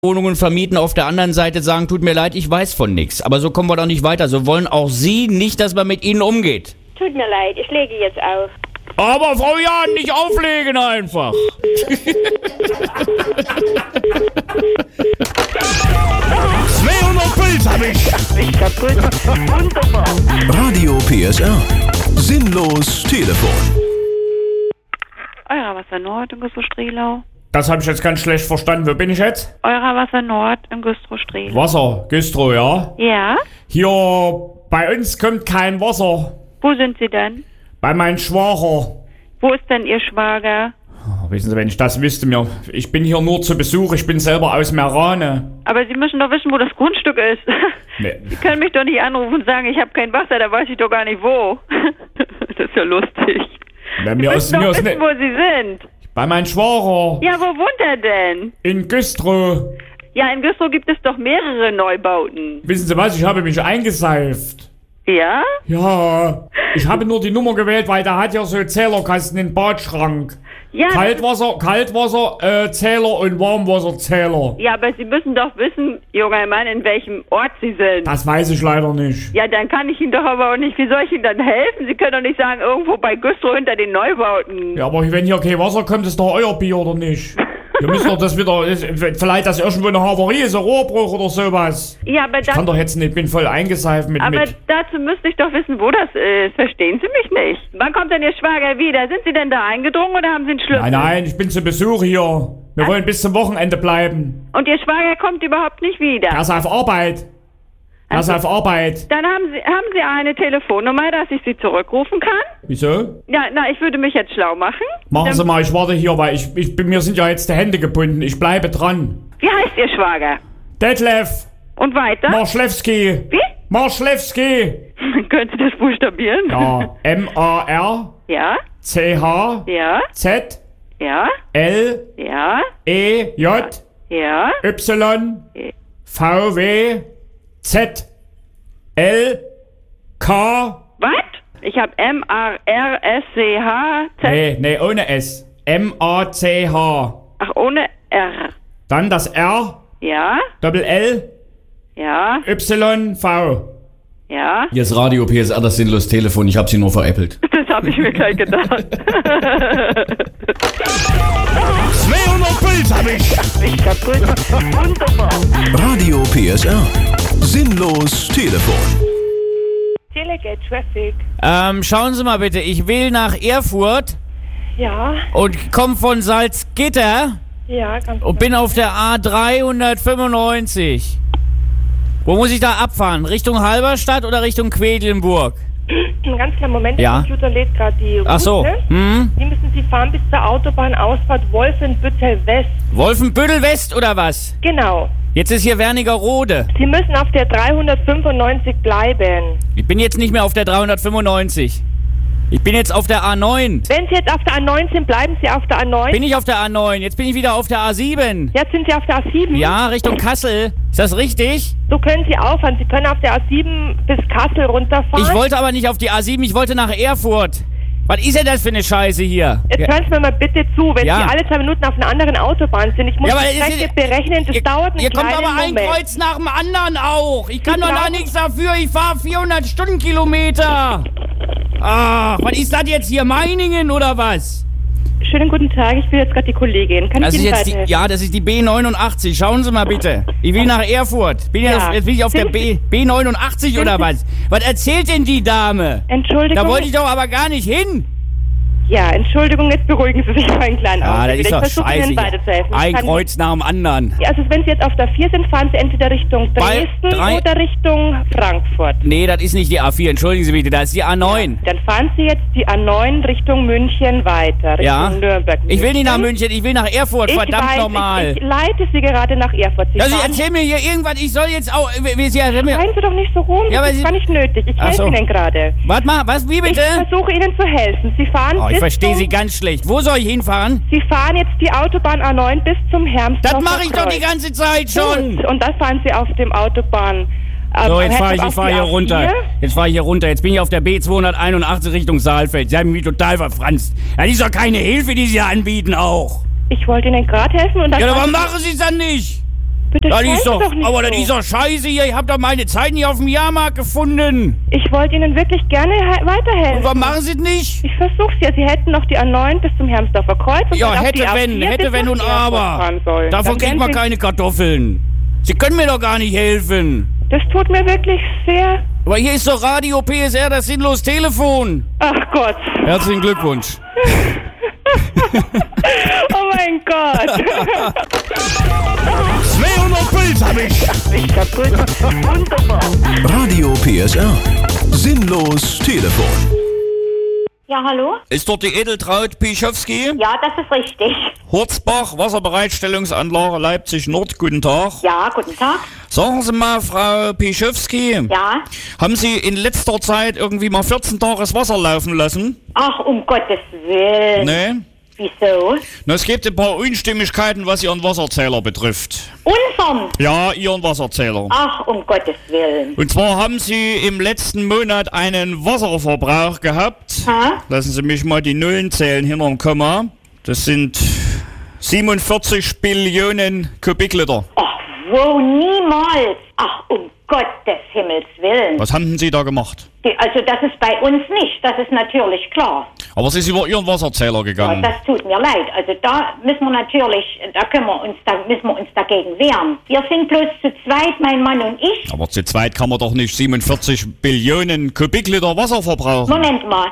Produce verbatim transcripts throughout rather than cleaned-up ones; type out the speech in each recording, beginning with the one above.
Wohnungen vermieten, auf der anderen Seite sagen, tut mir leid, ich weiß von nichts. Aber so kommen wir doch nicht weiter. So wollen auch Sie nicht, dass man mit Ihnen umgeht. Tut mir leid, ich lege jetzt auf. Aber Frau Jahn, nicht auflegen einfach. zweihundert Puls hab ich. Ich kaputt. Wunderbar. Radio P S R. Sinnlos Telefon. Eurer Wasser Nord in Güstrow-Strehlau. Das habe ich jetzt ganz schlecht verstanden. Wo bin ich jetzt? Eurer Wasser Nord in Güstrow-Strehlau. Wasser, Güstrow, ja? Ja? Hier, bei uns kommt kein Wasser. Wo sind Sie denn? Bei meinem Schwager. Wo ist denn Ihr Schwager? Oh, wissen Sie, wenn ich das wüsste, mir, ich bin hier nur zu Besuch. Ich bin selber aus Merane. Aber Sie müssen doch wissen, wo das Grundstück ist. Nee. Sie können mich doch nicht anrufen und sagen, ich habe kein Wasser, da weiß ich doch gar nicht wo. Das ist ja lustig. Na, Sie mir müssen ist, doch mir ist wissen, ne, wo Sie sind. bei meinem Schwager. Ja, wo wohnt er denn? In Güstrow. Ja, in Güstrow gibt es doch mehrere Neubauten. Wissen Sie was, ich habe mich eingeseift. Ja? Ja, ich habe nur die Nummer gewählt, weil da hat ja so Zählerkasten im Badschrank. Ja, das Kaltwasser, Kaltwasser, äh, Zähler und Warmwasserzähler. Ja, aber Sie müssen doch wissen, junger Mann, in welchem Ort Sie sind. Das weiß ich leider nicht. Ja, dann kann ich Ihnen doch aber auch nicht, wie soll ich Ihnen dann helfen? Sie können doch nicht sagen, irgendwo bei Güstrow hinter den Neubauten. Ja, aber wenn hier kein Wasser kommt, ist doch euer Bier, oder nicht? Wir müssen doch das wieder, ist, vielleicht, dass irgendwo eine Havarie ist, ein Rohrbruch oder sowas. Ja, aber Ich kann dann, doch jetzt nicht, ich bin voll eingeseift mit, aber mit. dazu müsste ich doch wissen, wo das ist. Verstehen Sie mich nicht? Wann kommt denn Ihr Schwager wieder? Sind Sie denn da eingedrungen oder haben Sie einen Schlüssel? Nein, nein, ich bin zu Besuch hier. Wir wollen bis zum Wochenende bleiben. Und Ihr Schwager kommt überhaupt nicht wieder? Er ist auf Arbeit. Er ist auf Arbeit. Dann haben Sie, haben Sie eine Telefonnummer, dass ich Sie zurückrufen kann? Wieso? Ja, na, ich würde mich jetzt schlau machen. Machen Dann- Sie mal, ich warte hier, weil ich, ich bin, mir sind ja jetzt die Hände gebunden. Ich bleibe dran. Wie heißt Ihr Schwager? Detlef Und weiter? Marschlewski. Wie? Marschlewski. Können Sie das buchstabieren? Ja, M A R Ja? C H Ja? Z Ja? L Ja? E J Ja? Y V W Z L K. Was? Ich habe M A R S C H Z. Nee, nee, ohne S. M A C H. Ach, ohne R. Dann das R, Ja? Doppel L, Ja? Y, V. Ja? Hier ist Radio P S R, das sinnlos Telefon. Ich hab sie nur veräppelt. Das habe ich mir gleich gedacht. zweihundert Puls hab ich. Ich kaputt. Wunderbar. Radio P S R. Sinnlos Telefon. Delegate Traffic. Ähm, schauen Sie mal bitte, ich will nach Erfurt Ja, und komme von Salzgitter ja, ganz und bin auf der A dreihundertfünfundneunzig. Wo muss ich da abfahren? Richtung Halberstadt oder Richtung Quedlinburg? Einen ganz kleinen Moment, der Ja. Computer lädt gerade die Route. Ach so, hm? Die müssen Sie fahren bis zur Autobahnausfahrt Wolfenbüttel West. Wolfenbüttel West oder was? Genau. Jetzt ist hier Wernigerode. Sie müssen auf der dreihundertfünfundneunzig bleiben. Ich bin jetzt nicht mehr auf der dreihundertfünfundneunzig. Ich bin jetzt auf der A neun. Wenn Sie jetzt auf der A neun sind, bleiben Sie auf der A neun. Bin ich auf der A neun, jetzt bin ich wieder auf der A sieben. Jetzt sind Sie auf der A sieben. Ja, Richtung Kassel. Ist das richtig? So können Sie auffahren. Sie können auf der A sieben bis Kassel runterfahren. Ich wollte aber nicht auf die A sieben, ich wollte nach Erfurt. Was ist denn das für eine Scheiße hier? Jetzt hören Sie mir mal bitte zu, wenn Ja. Sie alle zwei Minuten auf einer anderen Autobahn sind. Ich muss Ja, aber die das ist- Strecke berechnen, das Ihr, dauert einen ihr kommt kleinen aber ein Moment. Kreuz nach dem anderen auch. Ich kann Sie doch da brauchen- nichts dafür. Ich fahre vierhundert Stundenkilometer. Ach, was ist das jetzt hier? Meiningen oder was? Schönen guten Tag, ich bin jetzt gerade die Kollegin. Kann Das ich ist Ihnen jetzt die, weiterhelfen? ja, das ist die B neunundachtzig. Schauen Sie mal bitte. Ich will nach Erfurt. Bin Ja. jetzt, jetzt bin ich auf der Sind B, B neunundachtzig oder was? Was erzählt denn die Dame? Entschuldigung. Da wollte ich doch aber gar nicht hin. Ja, Entschuldigung, jetzt beruhigen Sie sich mal einen kleinen Ah, das Augenblick. ist Ich doch versuche scheiße. Ihnen weiterzuhelfen. Ich Ein kann- Kreuz nach dem anderen. Ja, also wenn Sie jetzt auf der vier sind, fahren Sie entweder Richtung Bei Dresden drei- oder Richtung Frankfurt. Nee, das ist nicht die A vier. Entschuldigen Sie bitte, das ist die A neun. Dann fahren Sie jetzt die A neun Richtung München weiter, Richtung Ja. Nürnberg. Ich will nicht nach München, ich will nach Erfurt. Ich Verdammt weiß, nochmal. Ich, ich leite Sie gerade nach Erfurt. Sie Ja, Sie fahren- erzählen mir hier irgendwas, ich soll jetzt auch. Wie, wie, Sie erzählen mir. Seien Sie doch nicht so rum, Ja, aber das ist Sie- gar nicht nötig. Ich Ach helfe so. Ihnen gerade. Warte mal, was, wie bitte? Ich versuche Ihnen zu helfen. Sie fahren Oh, ich bis verstehe zum, Sie ganz schlecht. Wo soll ich hinfahren? Sie fahren jetzt die Autobahn A neun bis zum Hermsdorfer Das mache ich doch Kreuz. die ganze Zeit schon. Gut. Und dann fahren Sie auf dem Autobahn. äh, So, jetzt fahre ich, ich auf fahr die hier A vier. runter. Jetzt fahre ich hier runter. Jetzt bin ich auf der B zweihunderteinundachtzig Richtung Saalfeld. Sie haben mich total verfranst. Ja, das ist doch keine Hilfe, die Sie hier anbieten auch. Ich wollte Ihnen gerade helfen und dann Ja, aber fahren warum machen Sie es dann nicht? Bitte Das schreiben ist Sie doch, doch nicht aber so. das ist doch scheiße hier. Ich hab doch meine Zeit nicht auf dem Jahrmarkt gefunden. Ich wollte Ihnen wirklich gerne he- weiterhelfen. Und warum machen Sie es nicht? Ich versuch's ja. Sie hätten noch die A neun bis zum Hermsdorfer Kreuz und Ja, dann auf hätte die A vier wenn, hätte bis wenn nach und Erfurt aber. fahren sollen. Davon Dann kriegt wären man Sie- keine Kartoffeln. Sie können mir doch gar nicht helfen. Das tut mir wirklich sehr... Aber hier ist doch Radio P S R, das sinnlos Telefon. Ach Gott. Herzlichen Glückwunsch. Oh mein Gott. zweihundert Puls hab ich. Ich kaputt. Wunderbar. Radio P S R. Sinnlos Telefon. Ja, hallo? Ist dort die Edeltraut Pischowski? Ja, das ist richtig. Hurzbach, Wasserbereitstellungsanlage Leipzig Nord. Guten Tag. Ja, guten Tag. Sagen Sie mal, Frau Pischowski, Ja. haben Sie in letzter Zeit irgendwie mal vierzehn Tage das Wasser laufen lassen? Ach, um Gottes Willen. Nee? Wieso? Na, es gibt ein paar Unstimmigkeiten, was Ihren Wasserzähler betrifft. Unsern. Ja, Ihren Wasserzähler. Ach, um Gottes Willen. Und zwar haben Sie im letzten Monat einen Wasserverbrauch gehabt. Ha? Lassen Sie mich mal die Nullen zählen hinterm Komma. Das sind siebenundvierzig Billionen Kubikliter. Ach, wo niemals. Ach, um Gottes Himmels Willen. Was haben denn Sie da gemacht? Die- Also das ist bei uns nicht, das ist natürlich klar. Aber es ist über Ihren Wasserzähler Ja, gegangen. das tut mir leid. Also da müssen wir natürlich, da können wir uns, da müssen wir uns dagegen wehren. Wir sind bloß zu zweit, mein Mann und ich. Aber zu zweit kann man doch nicht siebenundvierzig Billionen Kubikliter Wasser verbrauchen. Moment mal.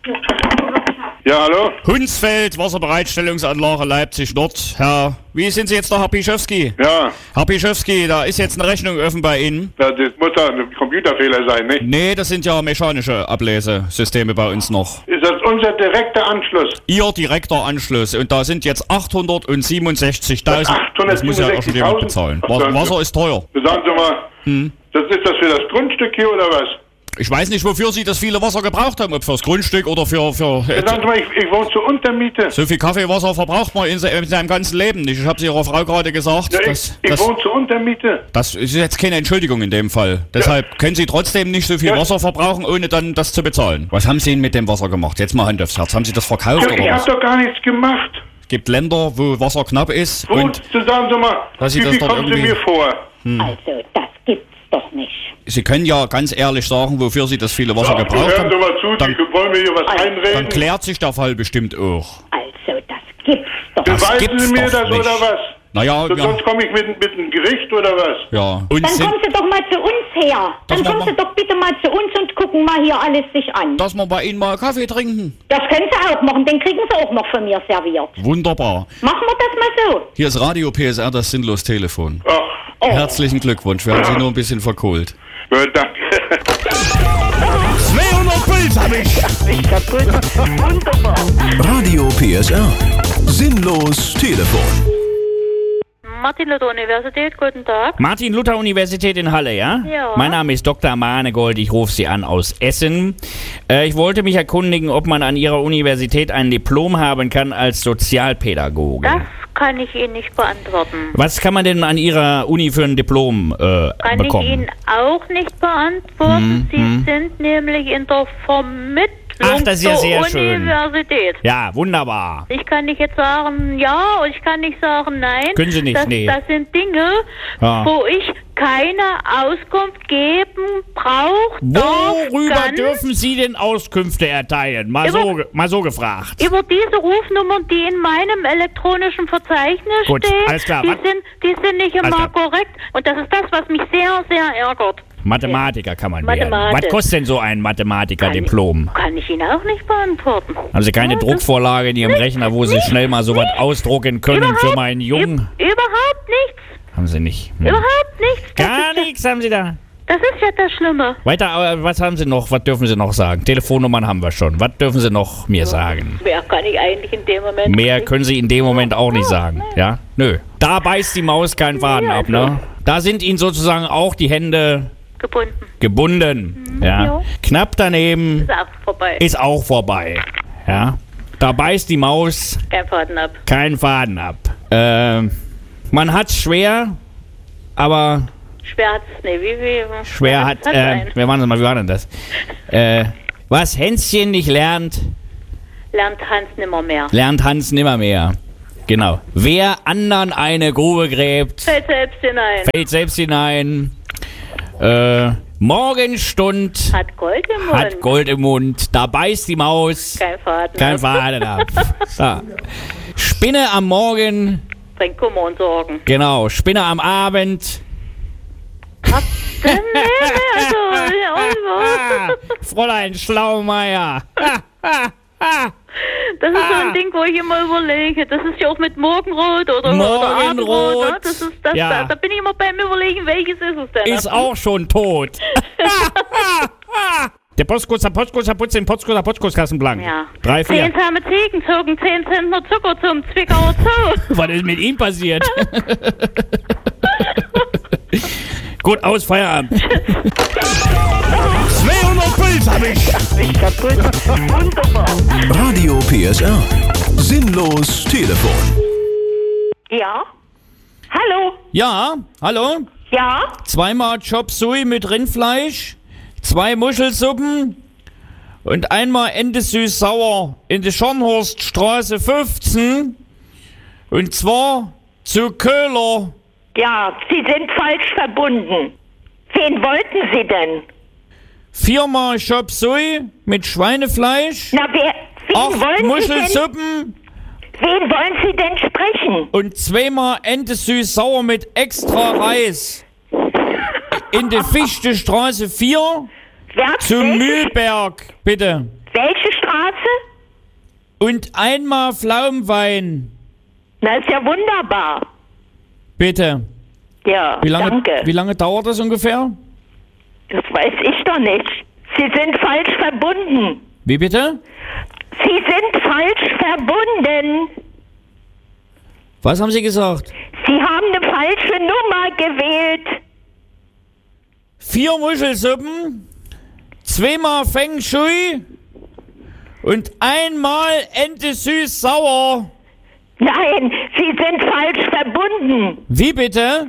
Ja, hallo? Hunsfeld, Wasserbereitstellungsanlage Leipzig Nord. Herr, wie sind Sie jetzt da, Herr Pischowski? Ja, Herr Pischowski, da ist jetzt eine Rechnung offen bei Ihnen. das muss doch ein Computerfehler sein, nicht? Nee, das sind ja mechanische Ablesesysteme bei uns noch. Ist das unser direkter Anschluss? Ihr direkter Anschluss. Und da sind jetzt achthundertsiebenundsechzigtausend. Das muss ja auch schon jemand bezahlen. Was- Wasser ist teuer. Sagen Sie mal, Hm. das ist das für das Grundstück hier oder was? Ich weiß nicht, wofür Sie das viele Wasser gebraucht haben. Ob fürs Grundstück oder für... für Sagen Sie mal, ich, ich wohne zur Untermiete. so viel Kaffeewasser verbraucht man in, se- in seinem ganzen Leben nicht. Ich habe es Ihrer Frau gerade gesagt. Ja, ich, dass, ich dass, wohne zur Untermiete. das ist jetzt keine Entschuldigung in dem Fall. Deshalb können Sie trotzdem nicht so viel Ja. Wasser verbrauchen, ohne dann das zu bezahlen. Was haben Sie denn mit dem Wasser gemacht? Jetzt mal Hand aufs Herz. Haben Sie das verkauft Ja, ich oder hab was? doch gar nichts gemacht. Es gibt Länder, wo Wasser knapp ist. Gut, Und so sagen Sie mal, Dass Sie wie das viel doch kommt Sie irgendwie- mir vor? Also, das gibt's doch nicht. Sie können ja ganz ehrlich sagen, wofür Sie das viele Wasser gebraucht Hören Sie haben. mal zu, Dann- Sie wollen mir hier was Dann Dann einreden? klärt sich der Fall bestimmt auch. Also, das gibt's doch Das nicht. Beweisen gibt's Sie mir doch das nicht. oder was? Naja, So, ja, Sonst komme ich mit, mit einem Gericht oder was? ja. Und Dann sind, kommen Sie doch mal zu uns her. Das Dann machen kommen Sie wir. doch bitte mal zu uns und gucken mal hier alles sich an. dass wir bei Ihnen mal Kaffee trinken. Das können Sie auch machen, den kriegen Sie auch noch von mir serviert. Wunderbar. Machen wir das mal so. Hier ist Radio P S R, das sinnlos Telefon. Ach, Oh. Herzlichen Glückwunsch, wir haben Sie nur ein bisschen verkohlt. gut, danke. zweihundert Puls hab ich. Ich kaputt. Wunderbar. Radio P S R. Sinnlos Telefon. Martin Luther Universität, guten Tag. Martin Luther Universität in Halle, ja? Ja. Mein Name ist Doktor Manegold, ich rufe Sie an aus Essen. Äh, ich wollte mich erkundigen, ob man an Ihrer Universität ein Diplom haben kann als Sozialpädagoge. Das kann ich Ihnen nicht beantworten. Was kann man denn an Ihrer Uni für ein Diplom äh, Kann bekommen? ich Ihnen auch nicht beantworten. Hm, Sie hm. sind nämlich in der Vermittlung Ach, das ist ja zur sehr schön. Universität. Ja, wunderbar. Ich kann nicht jetzt sagen ja und ich kann nicht sagen nein. Können Sie nicht, das, nee. das sind Dinge, Ja. wo ich keine Auskunft geben brauche. Worüber dürfen Sie denn Auskünfte erteilen? Mal, so, Über- ge- mal so gefragt. Über diese Rufnummern, die in meinem elektronischen Verzeichnis Gut, stehen, alles klar. die Was- sind, die sind nicht Alles immer klar. korrekt. Und das ist das, was mich sehr, sehr ärgert. Mathematiker kann man werden. Mathematik. Was kostet denn so ein Mathematiker-Diplom? Kann ich Ihnen auch nicht beantworten. Haben Sie keine Ja, das- Druckvorlage in Ihrem Rechner, wo Sie nicht, schnell mal so was nicht. ausdrucken können für Überhaupt- meinen Jungen? Üb- Überhaupt nichts. Haben Sie nicht. Hm. Überhaupt nichts. Das Gar ist ja- nichts haben Sie da. Das ist ja das Schlimme. Weiter, aber was haben Sie noch? Was dürfen Sie noch sagen? Telefonnummern haben wir schon. Was dürfen Sie noch mir sagen? Mehr kann ich eigentlich in dem Moment Mehr nicht. können Sie in dem Moment auch nicht sagen. Ja? Nö. Da beißt die Maus keinen Faden ab, ne? Da sind Ihnen sozusagen auch die Hände Gebunden. gebunden. Ja. ja. Knapp daneben Ist auch vorbei. ist auch vorbei. Ja. Da beißt die Maus Kein Faden ab. keinen Faden ab. Ähm, man hat's schwer, aber Schwer hat es nicht. Wie, wie, schwer hat. hat's Äh, ein. wir waren mal, wie war denn das? Äh, was Hänschen nicht lernt, Lernt Hans nimmer mehr. lernt Hans nimmermehr. Genau. Wer anderen eine Grube gräbt, Fällt selbst hinein. fällt selbst hinein. Äh, Morgenstund Hat Gold im Mund. hat Gold im Mund. Da beißt die Maus. Kein Faden. Kein Faden ab. So. Spinne am Morgen. Bringt Kummer und Sorgen. Genau. Spinne am Abend. Nee, also, ja, Fräulein Schlaumeier. das ist so ein Ding, wo ich immer überlege. Das ist ja auch mit Morgenrot oder, Morgenrot. oder Abendrot. Ne? Das ist das, Ja. da, da bin ich immer beim Überlegen, welches ist es denn? Ist auch schon tot. Der Postkuss, der Postkuss, der Putz, den Postkuss, der Postkusskassenblank. Ja. Drei, vier. Zehn zahme Ziegen zogen zehn Zentner Zucker zum Zwickauer Zoo. Was ist mit ihm passiert? Gut, aus, Feierabend. zweihundert Puls hab ich. Wunderbar. Radio P S R. Sinnlos Telefon. Ja? Hallo? Ja, hallo? Ja? Zweimal Chop Suey mit Rindfleisch, zwei Muschelsuppen und einmal Ente süß-sauer in der Schornhorststraße fünfzehn. Und zwar zu Köhler. Ja, Sie sind falsch verbunden. Wen wollten Sie denn? Viermal Chop Suey mit Schweinefleisch, Na, wer, wen acht wollen Sie denn? Muschelsuppen Wen wollen Sie denn sprechen? und zweimal Ente süß-sauer mit extra Reis. In der Fichtestraße vier Wer, zum welche, Mühlberg, bitte. welche Straße? Und einmal Pflaumenwein, Na, ist ja wunderbar. bitte. Ja, Wie lange, danke. wie lange dauert das ungefähr? Das weiß ich doch nicht. Sie sind falsch verbunden. Wie bitte? Sie sind falsch verbunden. Was haben Sie gesagt? Sie haben eine falsche Nummer gewählt. Vier Muschelsuppen, zweimal Feng Shui und einmal Ente süß-sauer. Nein, Sie sind falsch verbunden. Wie bitte?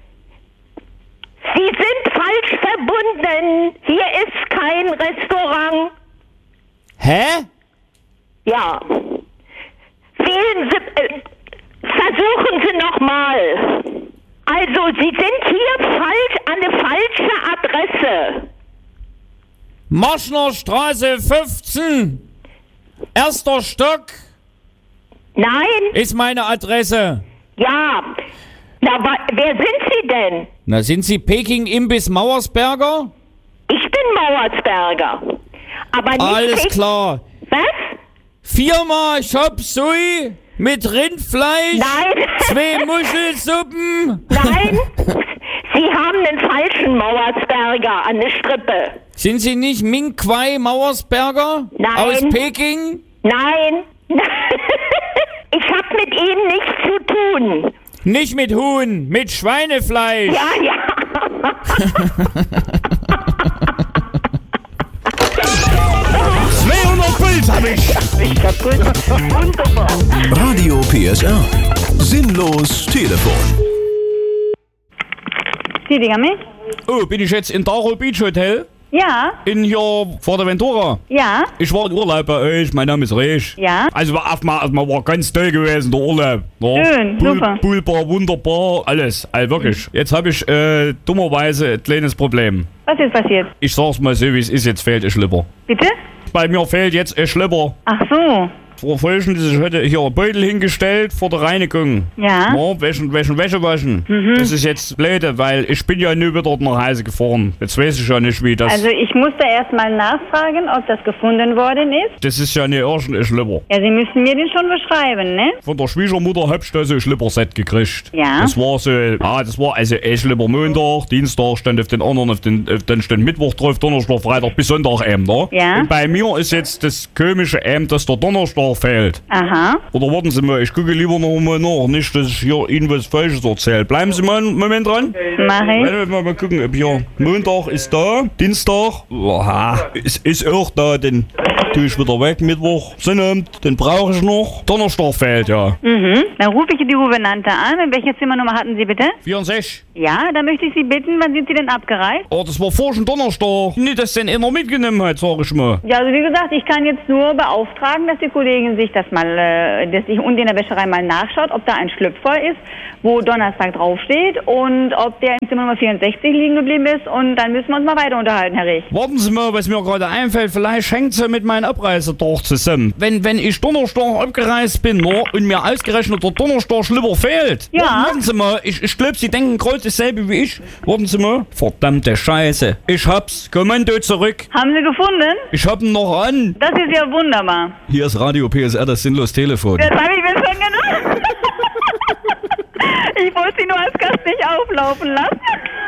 Sie sind falsch verbunden. Hier ist kein Restaurant. Hä? Ja. Wählen Sie, äh, versuchen Sie nochmal. Also, Sie sind hier falsch an eine falsche Adresse. Marschner Straße fünfzehn. Erster Stock Nein? ist meine Adresse. Ja. Na, wa- wer sind Sie denn? Na, sind Sie Peking Imbiss Mauersberger? Ich bin Mauersberger. Aber nicht Alles Pek- klar. Was? Viermal Chop Suey mit Rindfleisch, Nein. zwei Muschelsuppen. Nein. Sie haben einen falschen Mauersberger an der Strippe. Sind Sie nicht Ming Kwai Mauersberger? Nein. Aus Peking? Nein. Ich hab mit Ihnen nichts zu tun. Nicht mit Huhn, mit Schweinefleisch. Ja, ja. zweihundert Puls hab ich. Wunderbar. Radio P S R. Sinnlos Telefon. Sí, dígame. Oh, bin ich jetzt in Daro Beach Hotel? Ja, In hier Fuerteventura? ja, Ich war in Urlaub bei euch, mein Name ist Rech. ja. Also war erstmal, erstmal war ganz toll gewesen, der Urlaub. Ja. Schön, Pool, super. Poolbar, wunderbar, alles. Also wirklich. Jetzt habe ich äh, dummerweise ein kleines Problem. Was ist passiert? Ich sag's mal so, wie es ist, jetzt fehlt ein Schlipper. Bitte? Bei mir fehlt jetzt ein Schlipper. Ach so. Vor Folgendes, ich hatte hier einen Beutel hingestellt vor der Reinigung. Ja. Ja, Wäschen, Wäschen, Wäsche waschen. Mhm. Das ist jetzt blöde, weil ich bin ja nur wieder nach Hause gefahren. Jetzt weiß ich ja nicht, wie das... Also ich muss da erstmal nachfragen, ob das gefunden worden ist. das ist ja nicht irgendein Schlipper. Ja, Sie müssen mir den schon beschreiben, ne? Von der Schwiegermutter hab ich da so ein Schlipperset gekriegt. Ja. Das war so, ah, das war also ein Schlipper Montag, Dienstag stand auf den anderen, auf den, auf den stand Mittwoch drauf, Donnerstag, Freitag bis Sonntag eben da. Ja. Und bei mir ist jetzt das komische eben, dass der Donnerstag fehlt. Aha. Oder warten Sie mal, ich gucke lieber noch mal nach, nicht, dass ich hier Ihnen was Falsches erzähle. Bleiben Sie mal einen Moment dran. Mach ich. Warte mal, mal gucken, ob hier Montag ist da, Dienstag, aha, ist, ist auch da, den tue ich wieder weg, Mittwoch, Sonnabend, den brauche ich noch. Donnerstag fehlt, ja. Mhm. Dann rufe ich die Gouvernante an. Und welche Zimmernummer hatten Sie bitte? vierundsechzig. Ja, dann möchte ich Sie bitten, wann sind Sie denn abgereist? Oh, das war vor schon Donnerstag. Nicht, dass den einer mitgenommen hat, sag ich mal. Ja, also wie gesagt, ich kann jetzt nur beauftragen, dass die Kollegen überlegen sich, dass mal, äh, dass ich unten in der Wäscherei mal nachschaut, ob da ein Schlüpfer ist, wo Donnerstag draufsteht und ob der im Zimmer Nummer vierundsechzig liegen geblieben ist und dann müssen wir uns mal weiter unterhalten, Herr Rich. Warten Sie mal, was mir gerade einfällt, vielleicht hängt sie mit meinem Abreisetag zusammen. Wenn, wenn ich Donnerstag abgereist bin, no, und mir ausgerechnet der Donnerstag-Schlipper fehlt. Ja. Warten Sie mal, ich, ich glaube, Sie denken gerade dasselbe wie ich. Warten Sie mal. Verdammte Scheiße. Ich hab's. Kommando zurück. Haben Sie gefunden? Ich hab ihn noch an. Das ist ja wunderbar. Hier ist Radio P S R, das sinnlos Telefon. Das habe ich mir schon gedacht. Ich wollte Sie nur als Gast nicht auflaufen lassen.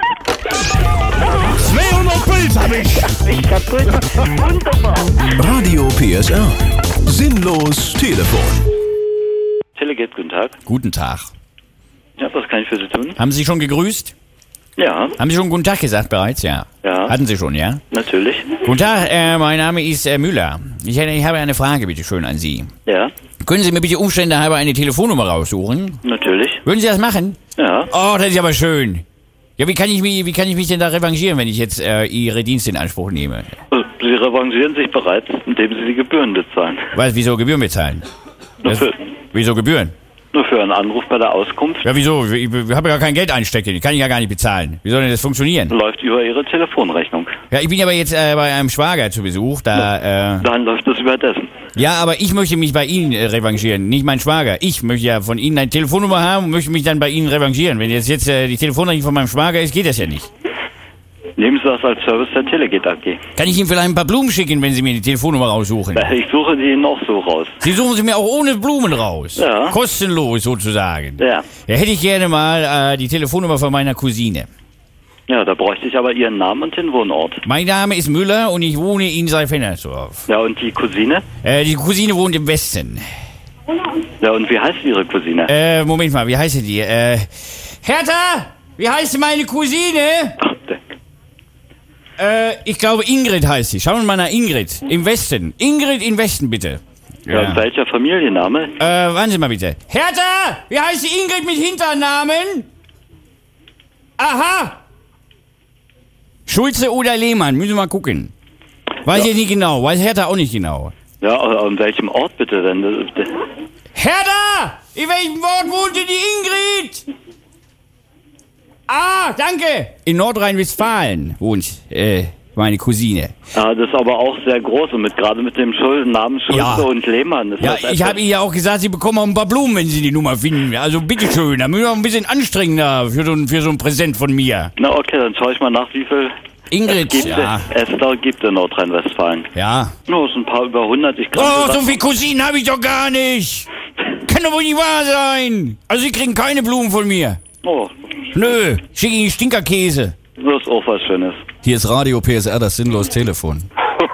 zweihundert Puls hab ich. Ich kaputt. Wunderbar. Radio P S R. Sinnlos Telefon. Teleget, guten Tag. Guten Tag. Ja, was kann ich für Sie tun? Haben Sie schon gegrüßt? Ja. Haben Sie schon guten Tag gesagt bereits? Ja. Ja. Hatten Sie schon, ja? Natürlich. Guten Tag, äh, mein Name ist äh, Müller. Ich, hätte, ich habe eine Frage, bitte schön, an Sie. Ja. Können Sie mir bitte Umstände halber eine Telefonnummer raussuchen? Natürlich. Würden Sie das machen? Ja. Oh, das ist aber schön. Ja, wie kann ich mich, wie kann ich mich denn da revanchieren, wenn ich jetzt äh, Ihre Dienste in Anspruch nehme? Sie revanchieren sich bereits, indem Sie die Gebühren bezahlen. Was, wieso Gebühren bezahlen? Nur Das, für, wieso Gebühren? nur für einen Anruf bei der Auskunft Ja, wieso? Ich, ich habe ja gar kein Geld einstecken, kann ich ja gar nicht bezahlen. Wie soll denn das funktionieren? läuft über Ihre Telefonrechnung. Ja, ich bin aber jetzt äh, bei einem Schwager zu Besuch, da, äh, Dann läuft das über dessen. ja, aber ich möchte mich bei Ihnen äh, revanchieren, nicht mein Schwager. Ich möchte ja von Ihnen eine Telefonnummer haben und möchte mich dann bei Ihnen revanchieren. Wenn jetzt jetzt äh, die Telefonrechnung von meinem Schwager ist, geht das ja nicht. Nehmen Sie das als Service der Teleget A G. Kann ich Ihnen vielleicht ein paar Blumen schicken, wenn Sie mir die Telefonnummer raussuchen? Ich suche die noch so raus. Sie suchen sie mir auch ohne Blumen raus. Ja. Kostenlos sozusagen. Ja. Ja, hätte ich gerne mal äh, die Telefonnummer von meiner Cousine. Ja, da bräuchte ich aber Ihren Namen und den Wohnort. Mein Name ist Müller und ich wohne in Seifernersdorf. Ja, und die Cousine? Äh, die Cousine wohnt im Westen. Ja, und wie heißt Ihre Cousine? Äh, Moment mal, wie heißt die? Äh, Hertha! Wie heißt meine Cousine? Ach, der- Äh, ich glaube Ingrid heißt sie. Schauen wir mal nach Ingrid. Im Westen. Ingrid im Westen, bitte. Ja, und welcher Familienname? Äh, warten Sie mal bitte. Hertha! Wie heißt die Ingrid mit Hinternamen? Aha! Schulze oder Lehmann, müssen wir mal gucken. Weiß Ja. ich nicht genau, weiß Hertha auch nicht genau. Ja, an welchem Ort bitte denn? Das- das- Hertha! In welchem Ort wohnte die Ingrid? Ah, danke! In Nordrhein-Westfalen wohnt äh, meine Cousine. Ja, das ist aber auch sehr groß und mit gerade mit dem Schul Namen Schulze Ja. und Lehmann. Ist Ja, das ich etwas- habe ihr ja auch gesagt, Sie bekommen auch ein paar Blumen, wenn Sie die Nummer finden. Also bitteschön, da müssen wir auch ein bisschen anstrengender für so, ein, für so ein Präsent von mir. Na okay, dann schaue ich mal nach, wie viel Ingrid, es gibt, ja. es da gibt in Nordrhein-Westfalen. Ja. No, es sind ein paar über hundert. Ich kann Oh, gesagt- so viele Cousinen habe ich doch gar nicht. Kann doch wohl nicht wahr sein. Also Sie kriegen keine Blumen von mir. Oh, Nö, schicke Ihnen Stinkerkäse. das ist auch was Schönes. Hier ist Radio P S R, das sinnlos Telefon.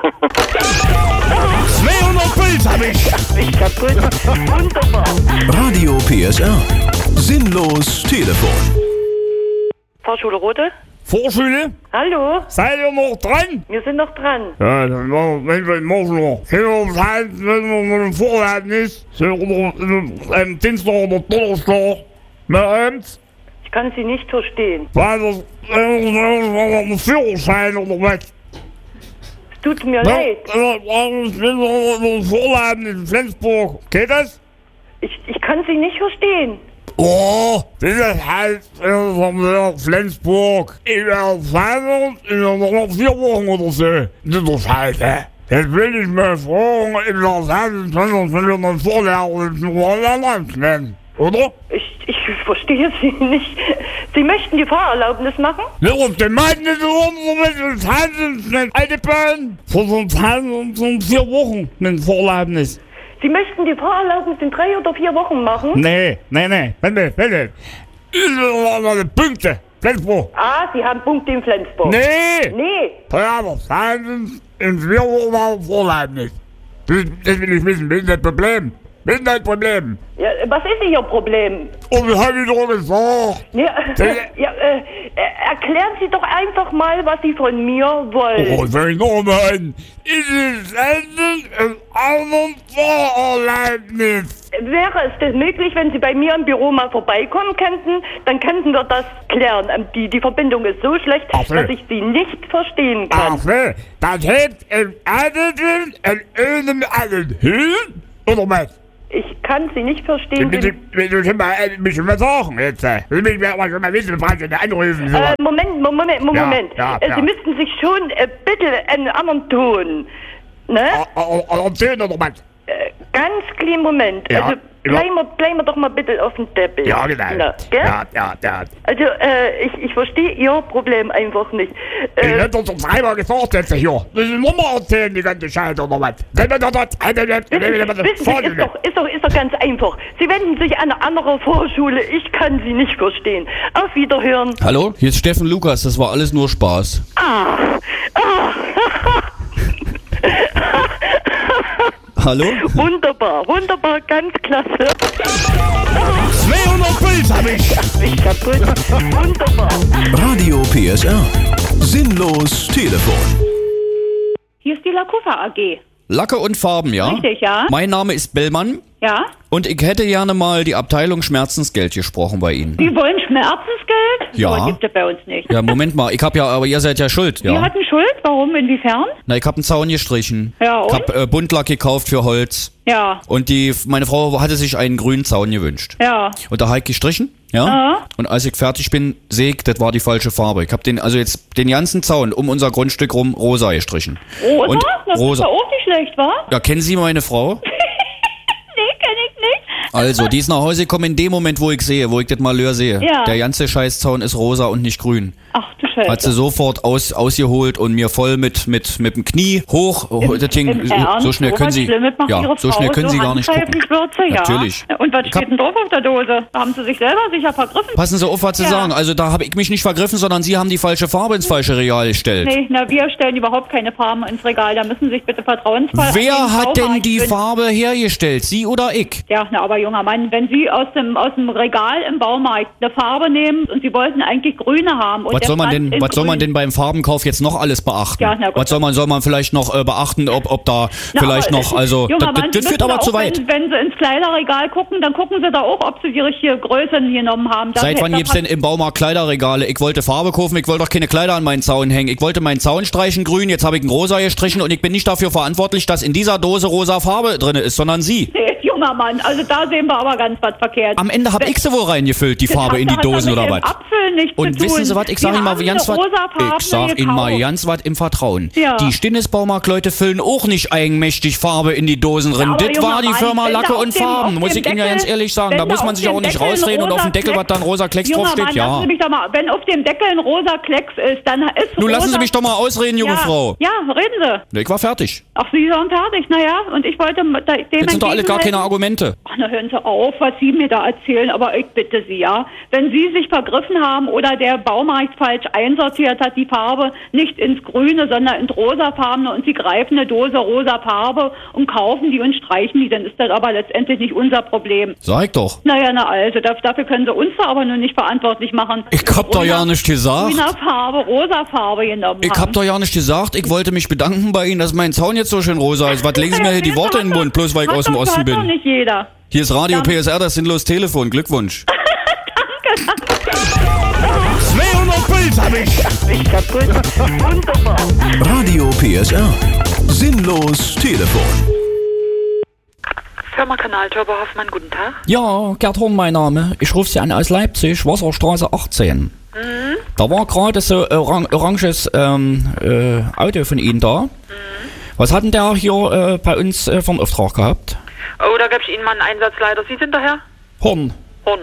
zweihundert Puls habe ich. Ich kaputt. Wunderbar. Radio P S R. Sinnlos Telefon. Fahrschule Rote? Vorschule? Hallo? Seid ihr noch dran? Wir sind noch dran. Ja, dann machen wir morgen noch. Können wir uns halt, wenn wir mit dem Vorladen ist, sind wir am Dienstag oder Donnerstag mit uns, Ich kann Sie nicht verstehen. weil das ein Führerschein oder was? Es tut mir leid. Ich bin im Vorladen in Flensburg. Geht das? Ich, ich kann Sie nicht verstehen. Oh, das ist halt in Flensburg. Ich werde feiern in noch vier Wochen oder so. Das ist doch scheiße. Jetzt will ich mir fragen, in der Zeit, wenn wir einen Vorlehrer in Roland nennen, oder? Ich, ich verstehe Sie nicht. Sie möchten die Fahrerlaubnis machen? Ja, auf den Mann ist es uns, alte Bahn. Vor so einem so vier Wochen mit Vorlebnis. Sie möchten die Fahrerlaubnis in drei oder vier Wochen machen? Nee, nee, nee, warte, warte. Punkte, Flensburg. Ah, Sie haben Punkte in Flensburg. Nee! Nee. Ja, aber Fernsehen in vier Wochen war Vorlebnis. Das, das will ich wissen, das ist das Problem. Das ist das Problem. Ja, was ist Ihr Problem? Und das hab ich doch gesagt. Ja, ja, äh, äh, erklären Sie doch einfach mal, was Sie von mir wollen. Oh, soll ich noch mal hin? Ist es endlich ein anderes Vorerlebnis? Wäre es denn möglich, wenn Sie bei mir im Büro mal vorbeikommen könnten, dann könnten wir das klären. Ähm, Die, die Verbindung ist so schlecht, Ach so. dass ich Sie nicht verstehen kann. Ach so, das hebt im Adel, in einem Adel hin Oder was? Ich kann Sie nicht verstehen. Bitte, bitte schon mal, äh, mich schon mal sagen jetzt. äh. Will mich mal schon mal wissen, du brauchst ja nicht anrufen. So. Äh, Moment, Moment, Moment. Ja, ja, äh, ja. Sie müssten sich schon äh, bitte einen anderen Ton. Ne? Erzählen oder was? Äh, ganz kleinen Moment. Ja, Also ja. bleiben wir, bleiben wir doch mal bitte auf dem Teppich. Ja, genau. Na, gell? Ja, ja, ja. Also, äh, ich, ich verstehe Ihr Problem einfach nicht. Ich Äh, hätte doch dreimal gesagt jetzt hier. Das ist Nummer erzählen, die ganze Scheiße oder was? wissen Sie, wissen Sie, ist doch, ist, doch, ist doch ganz einfach. Sie wenden sich an eine andere Vorschule. Ich kann Sie nicht verstehen. Auf Wiederhören. Hallo, hier ist Steffen Lukas, das war alles nur Spaß. Ah, ah. Hallo? Wunderbar, wunderbar, ganz klasse. zweihundert Puls hab ich. Ich kaputt. Wunderbar. Radio P S R. Sinnlos Telefon. Hier ist die Lakufa A G. Lacke und Farben, ja? Richtig, ja. Mein Name ist Bellmann Ja? und ich hätte gerne mal die Abteilung Schmerzensgeld gesprochen bei Ihnen. Sie wollen Schmerzensgeld? Ja. So gibt es bei uns nicht. Ja, Moment mal, ich hab ja, aber ihr seid ja schuld, Wir ja? hatten Schuld? Warum? Inwiefern? Na, ich hab einen Zaun gestrichen. Ja, Ich und? hab äh, Buntlack gekauft für Holz. Ja. Und die, meine Frau hatte sich einen grünen Zaun gewünscht. Ja. Und da hab ich gestrichen, ja? Ja. Und als ich fertig bin, sehe ich, das war die falsche Farbe. Ich hab den, also jetzt den ganzen Zaun um unser Grundstück rum rosa gestrichen. Rosa? Und Das rosa. ist ja auch nicht schlecht, wa? Ja, kennen Sie meine Frau? Nee, kenn ich nicht. Also, die ist nach Hause gekommen in dem Moment, wo ich sehe, wo ich das Malheur sehe. Ja. Der ganze Scheißzaun ist rosa und nicht grün. Ach du Scheiße. Hat sie sofort aus, ausgeholt und mir voll mit, mit, mit dem Knie hoch. Im, das Ding, im so, Ernst? so schnell So können was Sie, Schlimmes macht ja, Ihre so Frau, schnell können so Sie gar nicht gucken. Handgreiflich-Würze, ja. Natürlich. Und was Ich steht hab- denn drauf auf der Dose? Da haben Sie sich selber sicher vergriffen? Passen Sie auf, was Sie Ja. sagen. Also, da habe ich mich nicht vergriffen, sondern Sie haben die falsche Farbe ins falsche Regal gestellt. Nee, na, wir stellen überhaupt keine Farben ins Regal. Da müssen Sie sich bitte vertrauensvoll an den Wer hat denn Baumarkt die wenden. Farbe hergestellt? Sie oder ich? Ja, na, aber junger Mann, wenn Sie aus dem, aus dem Regal im Baumarkt eine Farbe nehmen und Sie wollten eigentlich grüne haben. Und Was der soll man stand denn, in was soll man grün. denn beim Farbenkauf jetzt noch alles beachten? Ja, na gut. Was soll man, soll man vielleicht noch äh, beachten, ob, ob da Na, vielleicht aber, noch, also, junger das, Mann, das, Sie das führt müssen aber da zu auch, weit. Wenn, wenn Sie ins Kleiderregal gucken, dann gucken Sie da auch, ob Sie die richtige Größe genommen haben. Da- Seit wann da gibt's denn im Baumarkt Kleiderregale? Ich wollte Farbe kaufen, ich wollte doch keine Kleider an meinen Zaun hängen. Ich wollte meinen Zaun streichen grün, jetzt habe ich einen rosa gestrichen und ich bin nicht dafür verantwortlich, dass in dieser Dose rosa Farbe drin ist, sondern Sie. Nee, junger Mann, also da sehen wir aber ganz was verkehrt. Am Ende habe ich sie wohl reingefüllt, die Das Farbe hat- in die hat doch Dosen mit oder dem was? Apfel nichts Und zu wissen tun. Sie was, ich Sie sag Ihnen mal haben ganz eine was, rosafarbene ich sag Ihnen mal gekauft. ganz was im Vertrauen. Ja. Die Stinnes-Baumarkt-Leute füllen auch nicht eigenmächtig Farbe in die Dosen drin. Ja, aber Das junger war die Mann, Firma wenn da Lacke auf und dem- Farben, auf muss dem ich Ihnen ja ganz Deckel- ehrlich sagen. wenn Da muss da man auf sich auch dem nicht Deckel ein rausreden und auf dem rosa Deckel, was da ein rosa Klecks Junger draufsteht, Mann, ja. lassen Sie mich doch mal, wenn auf dem Deckel ein rosa Klecks ist, dann ist Nun rosa... lassen Sie mich doch mal ausreden, junge ja, Frau. Ja, reden Sie. Ich war fertig. Ach, Sie sind fertig, naja, und ich wollte da, dem Jetzt sind doch alle gar entgegenhalten- keine Argumente. Ach, na hören Sie auf, was Sie mir da erzählen, aber ich bitte Sie, ja. Wenn Sie sich vergriffen haben oder der Baumarkt falsch einsortiert hat, die Farbe nicht ins Grüne, sondern ins Rosafarbene und Sie greifen eine Dose rosa Farbe und kaufen die und streichen die, dann ist das aber letztendlich nicht unser Problem. Sag ich doch. Naja, na also, da- dafür können Sie uns da aber nur nicht verantwortlich machen. Ich hab doch ja Grüner- nicht gesagt. Grüner Farbe, rosa Farbe genommen Ich haben. hab doch ja nicht gesagt, ich wollte mich bedanken bei Ihnen, dass mein Zaun jetzt so schön rosa ist. Was legen Sie mir hier die Worte in den Mund, bloß weil ich Hat aus dem doch- Osten hat doch bin? nicht jeder. Hier ist Radio Ja. P S R, das sinnlos Telefon. Glückwunsch. zweihundert Puls hab ich. Ich kaputt. Wunderbar. Radio P S R. Sinnlos Telefon. Firma Kanal Turbo Hoffmann, guten Tag. Ja, Gerd Horn mein Name. Ich rufe Sie an aus Leipzig, Wasserstraße achtzehn. Mhm. Da war gerade so ein orang oranges ähm, äh, Auto von Ihnen da. Mhm. Was hat denn der hier äh, bei uns äh, für einen Auftrag gehabt? Oh, da gebe ich Ihnen mal einen Einsatzleiter. Sie sind der Herr? Horn. Horn.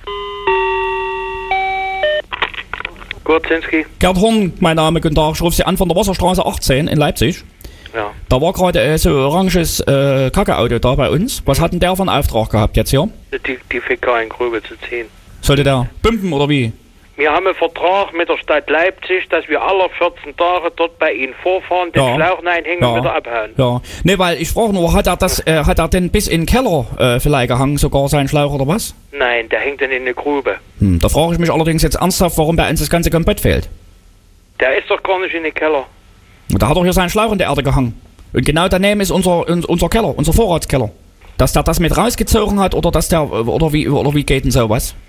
Gurzinski. Gerd Horn, mein Name, guten Tag. Ich rufe Sie an von der Wasserstraße achtzehn in Leipzig. Ja. Da war gerade äh, so ein oranges äh, Kacke-Auto da bei uns. Was hat denn der für einen Auftrag gehabt jetzt hier? Die, die Ficker in Grübel zu ziehen. Sollte der pumpen oder wie? Wir haben einen Vertrag mit der Stadt Leipzig, dass wir alle vierzehn Tage dort bei Ihnen vorfahren, den Ja. Schlauch reinhängen Ja. und wieder abhauen. Ja. Ne, weil ich frage nur, hat er das, äh, hat er denn bis in den Keller äh, vielleicht gehangen, sogar seinen Schlauch oder was? Nein, der hängt dann in eine Grube. Hm, da frage ich mich allerdings jetzt ernsthaft, warum bei uns das ganze komplett fehlt. Der ist doch gar nicht in den Keller. Und da hat doch hier seinen Schlauch in der Erde gehangen. Und genau daneben ist unser, un, unser Keller, unser Vorratskeller. Dass der das mit rausgezogen hat oder dass der, oder wie, oder wie geht denn sowas?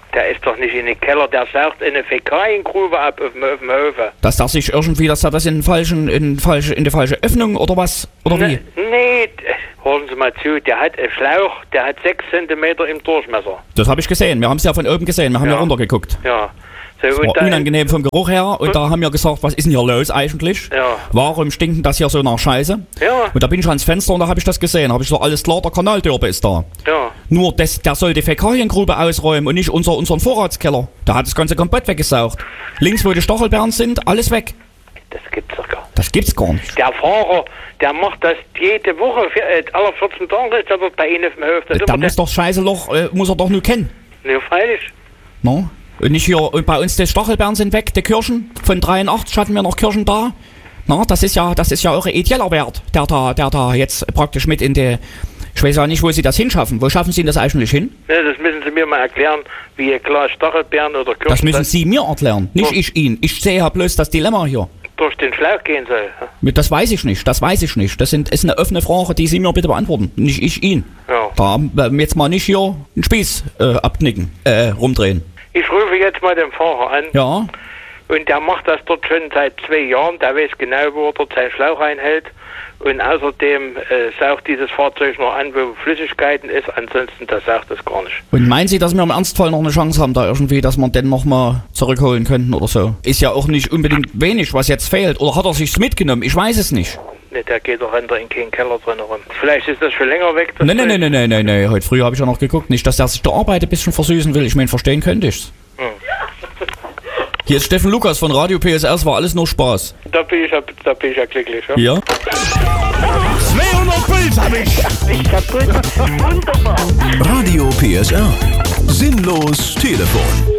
Der ist doch nicht in den Keller, der saugt in eine Fäkaliengrube ab auf dem, auf dem Höfe. Dass der sich irgendwie, dass er das in, falschen, in, falsche, in die falsche Öffnung oder was? Oder wie? Ne, nee, hören Sie mal zu, der hat einen Schlauch, der hat sechs Zentimeter im Durchmesser. Das habe ich gesehen, wir haben es ja von oben gesehen, wir haben ja, ja runtergeguckt. Ja. So, das und war dann, unangenehm vom Geruch her und da haben wir gesagt, was ist denn hier los eigentlich? Ja. Warum stinkt denn das hier so nach Scheiße? Ja. Und da bin ich ans Fenster und da habe ich das gesehen. Habe ich gesagt, alles klar, der Kanaldörpe ist da. Ja. Nur das, der soll die Fäkaliengrube ausräumen und nicht unser, unseren Vorratskeller. Da hat das ganze komplett weggesaugt. Links, wo die Stachelbeeren sind, alles weg. Das gibt's doch gar nicht. Das gibt's gar nicht. Der Fahrer, der macht das jede Woche, für, äh, alle vierzehn Tage ist er dort bei Ihnen auf dem Hof. Da muss doch Scheißeloch, äh, muss er doch nur kennen. Ne, freilich. No? Und nicht hier, und bei uns die Stachelbeeren sind weg, die Kirschen. Von dreiundachtzig hatten wir noch Kirschen da. Na, das ist ja, das ist ja auch ein ideeller Wert, der da, der da jetzt praktisch mit in die, ich weiß ja nicht, wo Sie das hinschaffen. Wo schaffen Sie das eigentlich hin? Ne, das müssen Sie mir mal erklären, wie ein Glas Stachelbeeren oder Kirschen... Das müssen Sie mir erklären, nicht ich Ihnen. Ich sehe ja bloß das Dilemma hier. Durch den Schlauch gehen soll. Das weiß ich nicht, das weiß ich nicht. Das sind, ist eine offene Frage, die Sie mir bitte beantworten, nicht ich Ihnen. Ja. Da äh, jetzt mal nicht hier einen Spieß äh, abknicken, äh, rumdrehen. Ich rufe jetzt mal den Fahrer an. Ja. Und der macht das dort schon seit zwei Jahren. Der weiß genau, wo er dort seinen Schlauch einhält. Und außerdem äh, saugt dieses Fahrzeug noch an, wo Flüssigkeiten ist. Ansonsten, das saugt das gar nicht. Und meinen Sie, dass wir im Ernstfall noch eine Chance haben, da irgendwie, dass wir den nochmal zurückholen könnten oder so? Ist ja auch nicht unbedingt wenig, was jetzt fehlt. Oder hat er sich's mitgenommen? Ich weiß es nicht. Ne, der geht doch in keinen Keller drin rum. Vielleicht ist das schon länger weg. Nein, nein, nein, nein, nein, nein. Heute früh habe ich ja noch geguckt. Nicht, dass der sich der Arbeit ein bisschen versüßen will. Ich meine, verstehen könnte ich's. Hm. Hier ist Steffen Lukas von Radio P S R. Es war alles nur Spaß. Da bin ich ja, da bin ich ja glücklich, ja? Ja. zweihundert Puls hab ich. Ich kaputt. Wunderbar. Radio P S R. Sinnlos Telefon.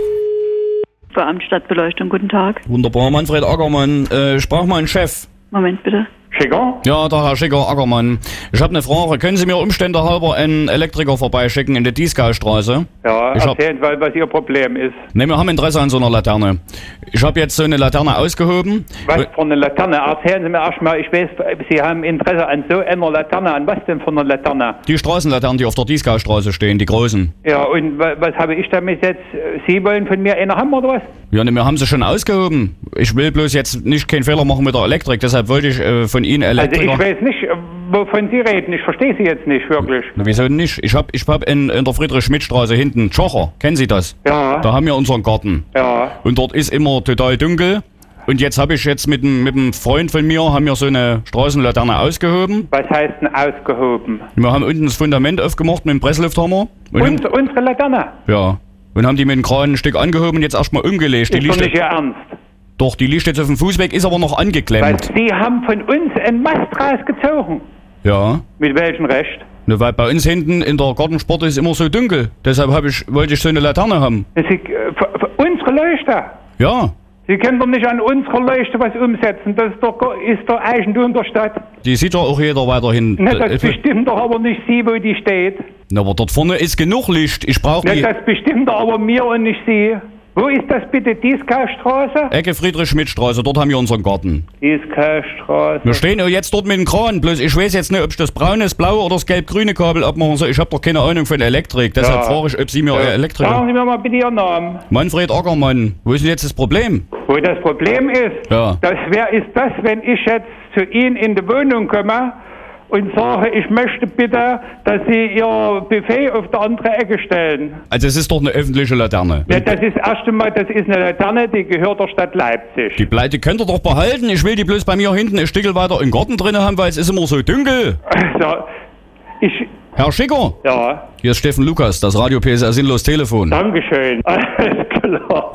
Beamt Stadtbeleuchtung, guten Tag. Wunderbar, Manfred Ackermann. Äh, sprach mein Chef. Moment bitte. Schicker? Ja, der Herr Schicker Ackermann. Ich habe eine Frage. Können Sie mir Umstände halber einen Elektriker vorbeischicken in der Dieskaustraße? Ja, ich erzählen, hab, weil was Ihr Problem ist. Ne, wir haben Interesse an so einer Laterne. Ich habe jetzt so eine Laterne ausgehoben. Was für eine Laterne? Erzählen Sie mir erstmal, ich weiß, Sie haben Interesse an so einer Laterne. An was denn für einer Laterne? Die Straßenlaternen, die auf der Dieskaustraße stehen, die großen. Ja, und was, was habe ich damit jetzt? Sie wollen von mir eine haben oder was? Ja, ne, wir haben sie schon ausgehoben. Ich will bloß jetzt nicht keinen Fehler machen mit der Elektrik, deshalb wollte ich äh, von Ihnen Elektriker... Also ich weiß nicht, wovon Sie reden. Ich verstehe Sie jetzt nicht wirklich. Na, wieso nicht? Ich hab, ich hab in, in der Friedrich-Schmidt-Straße hinten Tschocher. Kennen Sie das? Ja. Da haben wir unseren Garten. Ja. Und dort ist immer total dunkel. Und jetzt habe ich jetzt mit einem mit einem Freund von mir, haben wir so eine Straßenlaterne ausgehoben. Was heißt denn ausgehoben? Wir haben unten das Fundament aufgemacht mit dem Presslufthammer. Und, und haben, unsere Laterne? Ja. Und haben die mit dem Kran ein Stück angehoben und jetzt erstmal umgelegt. Die ist liegt doch nicht Ihr Ernst? Doch, die liegt jetzt auf dem Fußweg, ist aber noch angeklemmt. Weil Sie haben von uns einen Mast rausgezogen. Ja. Mit welchem Recht? Ne, weil bei uns hinten in der Gartensport ist immer so dunkel. Deshalb hab ich, wollte ich so eine Laterne haben. Sie, äh, für, für unsere Leuchte? Ja. Sie können doch nicht an unserer Leuchte was umsetzen. Das ist doch, ist doch Eigentum der Stadt. Die sieht doch auch jeder weiterhin. Ne, das bestimmt doch aber nicht Sie, wo die steht. Na, aber dort vorne ist genug Licht. Ich brauche ne, die... Das bestimmt doch aber mir und nicht Sie. Wo ist das bitte? Dieskaustraße? Ecke Friedrich-Schmidt-Straße, dort haben wir unseren Garten. Dieskaustraße. Wir stehen ja jetzt dort mit dem Kran, bloß ich weiß jetzt nicht, ob ich das braune, das blaue oder das gelb-grüne Kabel abmachen soll. Ich habe doch keine Ahnung von Elektrik, deshalb ja. frage ich, ob Sie mir ja. Elektriker... Sagen Sie mir mal bitte Ihren Namen. Manfred Ackermann. Wo ist denn jetzt das Problem? Wo das Problem ist? Ja. Das wer ist das, wenn ich jetzt zu Ihnen in die Wohnung komme und sage, ich möchte bitte, dass Sie Ihr Buffet auf der andere Ecke stellen. Also es ist doch eine öffentliche Laterne. Ja, das ist erst einmal, das ist eine Laterne, die gehört der Stadt Leipzig. Die Pleite könnt ihr doch behalten. Ich will die bloß bei mir hinten ein Stückel weiter im Garten drin haben, weil es ist immer so dunkel. Also, ich... Herr Schicker? Ja? Hier ist Steffen Lukas, das Radio P S R Sinnlos Telefon. Dankeschön. Alles klar.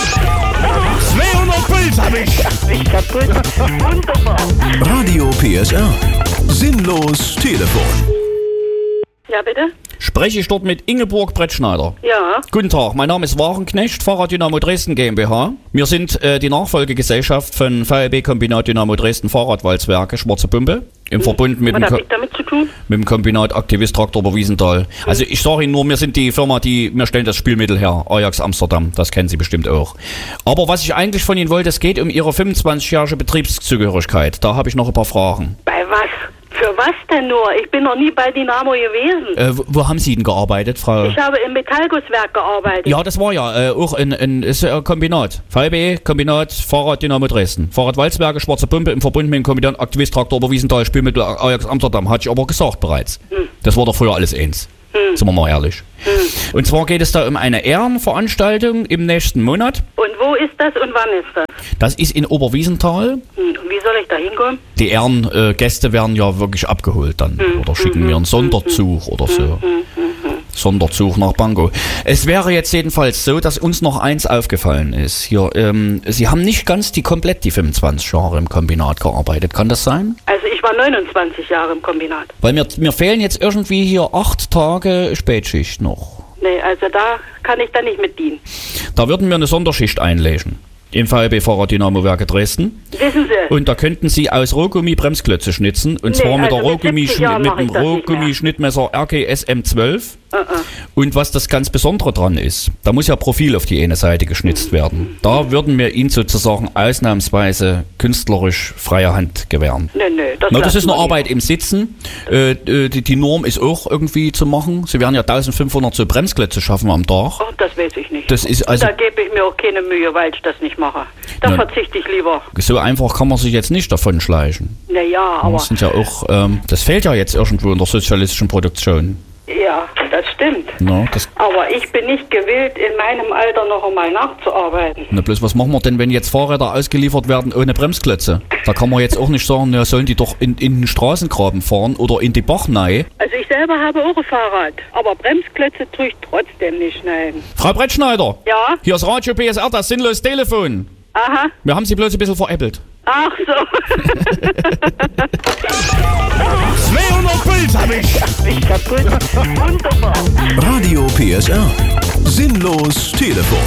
zweihundert Puls hab ich. Ich kaputt. Wunderbar. Radio P S R. Sinnlos Telefon. Ja, bitte? Spreche ich dort mit Ingeborg Brettschneider? Ja. Guten Tag, mein Name ist Warenknecht, Fahrraddynamo Dresden GmbH. Wir sind äh, die Nachfolgegesellschaft von V E B Kombinat Dynamo Dresden Fahrradwalzwerke, Schwarze Pumpe, im hm. Verbund mit, Was dem hab ich damit zu tun? mit dem Kombinat Aktivist Traktor bei Wiesenthal. Hm. Also ich sage Ihnen nur, wir sind die Firma, die, wir stellen das Spülmittel her, Ajax Amsterdam, das kennen Sie bestimmt auch. Aber was ich eigentlich von Ihnen wollte, es geht um Ihre fünfundzwanzigjährige Betriebszugehörigkeit. Da habe ich noch ein paar Fragen. Bei was? Für was denn nur? Ich bin noch nie bei Dynamo gewesen. Äh, wo, wo haben Sie denn gearbeitet, Frau? Ich habe im Metallgusswerk gearbeitet. Ja, das war ja äh, auch ein, ein, ist ein Kombinat. V B, Kombinat, Fahrrad Dynamo Dresden. Fahrrad Walzwerke, Schwarze Pumpe im Verbund mit dem Kombinat Aktivist Traktor Oberwiesenthal, Spülmittel Ajax Amsterdam. Hatte ich aber gesagt bereits. Hm. Das war doch früher alles eins. Hm. Sind wir mal ehrlich. Hm. Und zwar geht es da um eine Ehrenveranstaltung im nächsten Monat. Und wo ist das und wann ist das? Das ist in Oberwiesenthal. Hm. Und wie soll ich da hinkommen? Die Ehrengäste äh, werden ja wirklich abgeholt dann. Hm. Oder schicken hm. mir einen Sonderzug hm. oder so. Hm. Hm. Sonderzug nach Pankow. Es wäre jetzt jedenfalls so, dass uns noch eins aufgefallen ist. Hier, ähm, Sie haben nicht ganz die komplett die fünfundzwanzig Jahre im Kombinat gearbeitet. Kann das sein? Also ich war neunundzwanzig Jahre im Kombinat. Weil mir, mir fehlen jetzt irgendwie hier acht Tage Spätschicht noch. Nee, also da kann ich dann nicht mit dienen. Da würden wir eine Sonderschicht einlegen. Im V B Fahrrad Dynamo Werke Dresden. Wissen Sie? Und da könnten Sie aus Rohgummi Bremsklötze schnitzen. Und nee, zwar mit, also der Rohgummi mit, mit dem Rohgummi-Schnittmesser R G S M zwölf. Uh -uh. Und was das ganz Besondere dran ist, da muss ja Profil auf die eine Seite geschnitzt werden. Da würden wir Ihnen sozusagen ausnahmsweise künstlerisch freie Hand gewähren. Nee, nee, das, Na, das ist eine Arbeit im Sitzen. Äh, die, die Norm ist auch irgendwie zu machen. Sie werden ja eintausendfünfhundert so Bremsklötze schaffen am Tag. Oh, das weiß ich nicht. Das ist also, da gebe ich mir auch keine Mühe, weil ich das nicht mache. Da na, verzichte ich lieber. So einfach kann man sich jetzt nicht davon schleichen. Naja, aber... Das sind ja auch, ähm, das fehlt ja jetzt irgendwo in der sozialistischen Produktion. Ja, das stimmt. Na, das aber ich bin nicht gewillt, in meinem Alter noch einmal nachzuarbeiten. Na bloß, was machen wir denn, wenn jetzt Fahrräder ausgeliefert werden ohne Bremsklötze? Da kann man jetzt auch nicht sagen, ja, sollen die doch in, in den Straßengraben fahren oder in die Bachnei. Also ich selber habe auch ein Fahrrad, aber Bremsklötze tue ich trotzdem nicht schneiden. Frau Brettschneider? Ja? Hier ist Radio P S R, das sinnlose Telefon. Aha. Wir haben Sie bloß ein bisschen veräppelt. Ach so. zweihundert Puls hab ich. Ich kaputt. Wunderbar. Radio P S R. Sinnlos Telefon.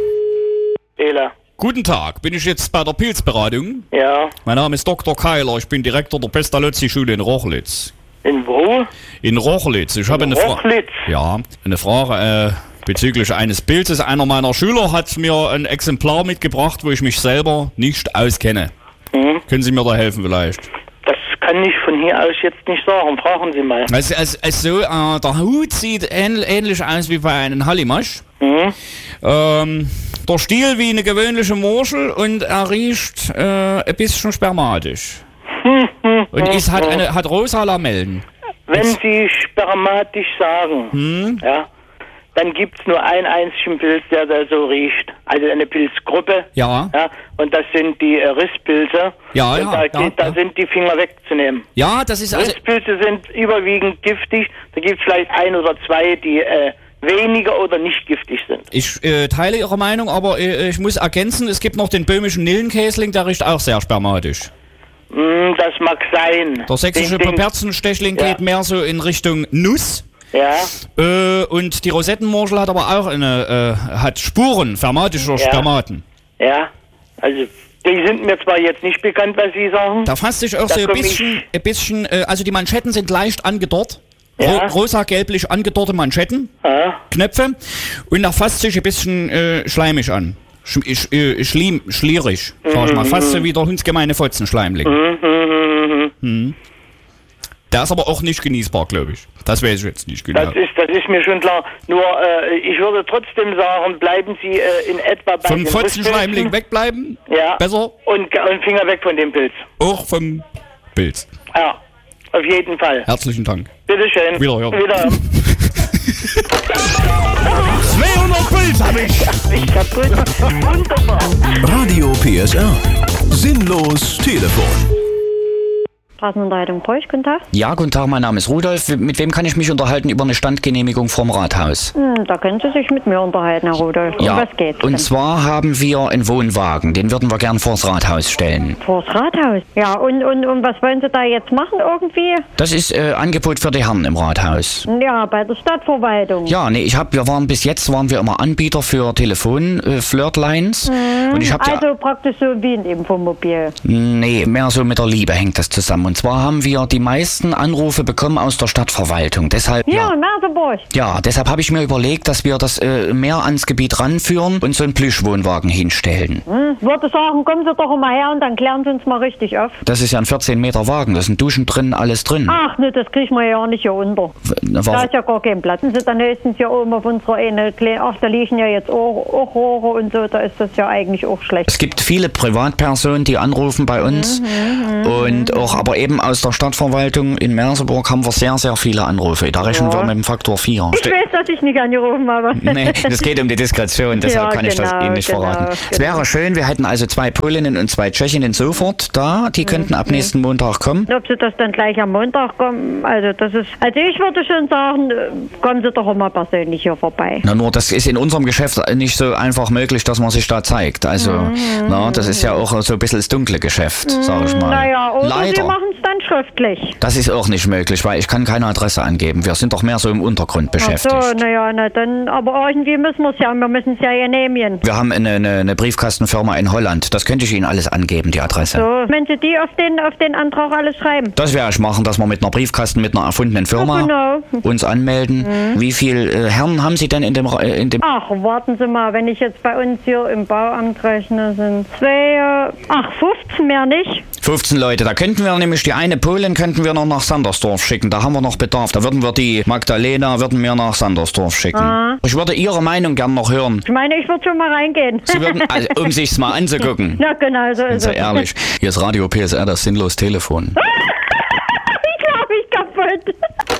Ela. Guten Tag, bin ich jetzt bei der Pilzberatung? Ja. Mein Name ist Doktor Keiler, ich bin Direktor der Pestalozzi-Schule in Rochlitz. In wo? In Rochlitz. Ich habe eine Frage. Ja, eine Frage, äh... bezüglich eines Pilzes. Einer meiner Schüler hat mir ein Exemplar mitgebracht, wo ich mich selber nicht auskenne. Mhm. Können Sie mir da helfen vielleicht? Das kann ich von hier aus jetzt nicht sagen. Fragen Sie mal. Also, also, also äh, der Hut sieht ähn ähnlich aus wie bei einem Hallimasch. Mhm. Ähm, der Stiel wie eine gewöhnliche Murschel und er riecht äh, ein bisschen spermatisch. Mhm. Und ist, hat, eine, hat rosa Lamellen. Wenn Jetzt. Sie spermatisch sagen, hm? ja, dann gibt es nur einen einzigen Pilz, der da so riecht. Also eine Pilzgruppe. Ja. ja und das sind die äh, Risspilze. Ja, und ja. Da, ja, geht, da ja. sind die Finger wegzunehmen. Ja, das ist also... Risspilze sind überwiegend giftig. Da gibt es vielleicht ein oder zwei, die äh, weniger oder nicht giftig sind. Ich äh, teile Ihre Meinung, aber äh, ich muss ergänzen, es gibt noch den böhmischen Nillenkäsling, der riecht auch sehr spermatisch. Mm, das mag sein. Der sächsische Perperzenstechling ja. geht mehr so in Richtung Nuss. Ja. Äh, und die Rosettenmurschel hat aber auch eine, äh, hat Spuren spermatischer ja. Spermaten. Ja, also die sind mir zwar jetzt nicht bekannt, was Sie sagen. Da fasst sich auch da so ein bisschen, ein bisschen äh, also die Manschetten sind leicht angedorrt. Ja. Rosa-gelblich angedorrte Manschetten, ja. Knöpfe. Und da fasst sich ein bisschen äh, schleimig an. Sch sch äh, schlim schlierig, sag ich mal. Fast so wie der hundsgemeine Fotzenschleimling. Mhm. Mhm. Der ist aber auch nicht genießbar, glaube ich. Das weiß ich jetzt nicht genau. Das ist, das ist mir schon klar. Nur, äh, ich würde trotzdem sagen, bleiben Sie äh, in etwa bei vom Fotzenschleimling wegbleiben? Ja. Besser? Und, und Finger weg von dem Pilz. Auch vom Pilz. Ja, auf jeden Fall. Herzlichen Dank. Bitteschön. Wiederhören. Wiederhören. zweihundert Puls hab ich. Ich kaputt. Wunderbar. Radio P S R. Sinnlos Telefon. Straßenunterhaltung Preuß, guten Tag. Ja, guten Tag, mein Name ist Rudolf. Mit wem kann ich mich unterhalten über eine Standgenehmigung vom Rathaus? Hm, da können Sie sich mit mir unterhalten, Herr Rudolf. Ja, um was geht's und denn? zwar haben wir einen Wohnwagen, den würden wir gern vors Rathaus stellen. Vors Rathaus? Ja, und, und, und was wollen Sie da jetzt machen irgendwie? Das ist äh, Angebot für die Herren im Rathaus. Ja, bei der Stadtverwaltung. Ja, nee, ich hab, wir waren bis jetzt waren wir immer Anbieter für Telefon-Flirtlines. Hm, und ich hab also ja, praktisch so wie ein Infomobil. Nee, mehr so mit der Liebe hängt das zusammen. Und zwar haben wir die meisten Anrufe bekommen aus der Stadtverwaltung. Deshalb, Ja, ja, in Merseburg. ja, deshalb habe ich mir überlegt, dass wir das äh, mehr ans Gebiet ranführen und so einen Plüschwohnwagen hinstellen. Hm, würde sagen, kommen Sie doch mal her und dann klären Sie uns mal richtig auf. Das ist ja ein vierzehn Meter Wagen, da sind Duschen drin, alles drin. Ach, ne, das kriegen wir ja nicht hier unter. Na, Da warum- ist ja gar kein Platz. Und Sie dann höchstens hier oben auf unserer eine kleinen, ach, da liegen ja jetzt auch, auch Rohre und so, da ist das ja eigentlich auch schlecht. Es gibt viele Privatpersonen, die anrufen bei uns Mhm, und auch, aber eben aus der Stadtverwaltung in Merseburg haben wir sehr, sehr viele Anrufe. Da rechnen Ja. wir mit dem Faktor vier. Ich weiß, dass ich nicht angerufen habe. Nee, es geht um die Diskretion, deshalb Ja, kann ich das genau, Ihnen nicht genau, verraten. Es genau. wäre schön, wir hätten also zwei Polinnen und zwei Tschechinnen sofort da, die könnten ab Mhm. nächsten Montag kommen. Ob Sie das dann gleich am Montag kommen, also das ist, also ich würde schon sagen, äh, kommen Sie doch mal persönlich hier vorbei. Na nur, das ist in unserem Geschäft nicht so einfach möglich, dass man sich da zeigt. Also, Mhm. na, das ist ja auch so ein bisschen das dunkle Geschäft, sag ich mal. Naja, oder Sie Leider. machen es dann schriftlich. Das ist auch nicht möglich, weil ich kann keine Adresse angeben. Wir sind doch mehr so im Untergrund beschäftigt. Ach so, naja, na dann, aber irgendwie müssen wir es ja, wir müssen es ja genehmigen. Wir haben eine, eine, eine Briefkastenfirma in Holland. Das könnte ich Ihnen alles angeben, die Adresse. So, wenn Sie die auf den, auf den Antrag alles schreiben. Das werde ich machen, dass wir mit einer Briefkasten, mit einer erfundenen Firma Ja, genau. uns anmelden. Wie viele äh, Herren haben Sie denn in dem... Ra- äh, in dem Ach, warten Sie mal, wenn ich jetzt bei uns hier im Bauamt rechne, sind zwei, äh, ach, fünfzehn mehr nicht. fünfzehn Leute. Da könnten wir nämlich die eine Polin könnten wir noch nach Sandersdorf schicken. Da haben wir noch Bedarf. Da würden wir die Magdalena würden wir nach Sandersdorf schicken. Ah. Ich würde Ihre Meinung gern noch hören. Ich meine, ich würde schon mal reingehen. Sie würden, also, um sich's mal anzugucken. Na genau, so ist Sind es. Sie ehrlich? Hier ist Radio P S R, das sinnlos Telefon. Ich glaube, ich kaputt.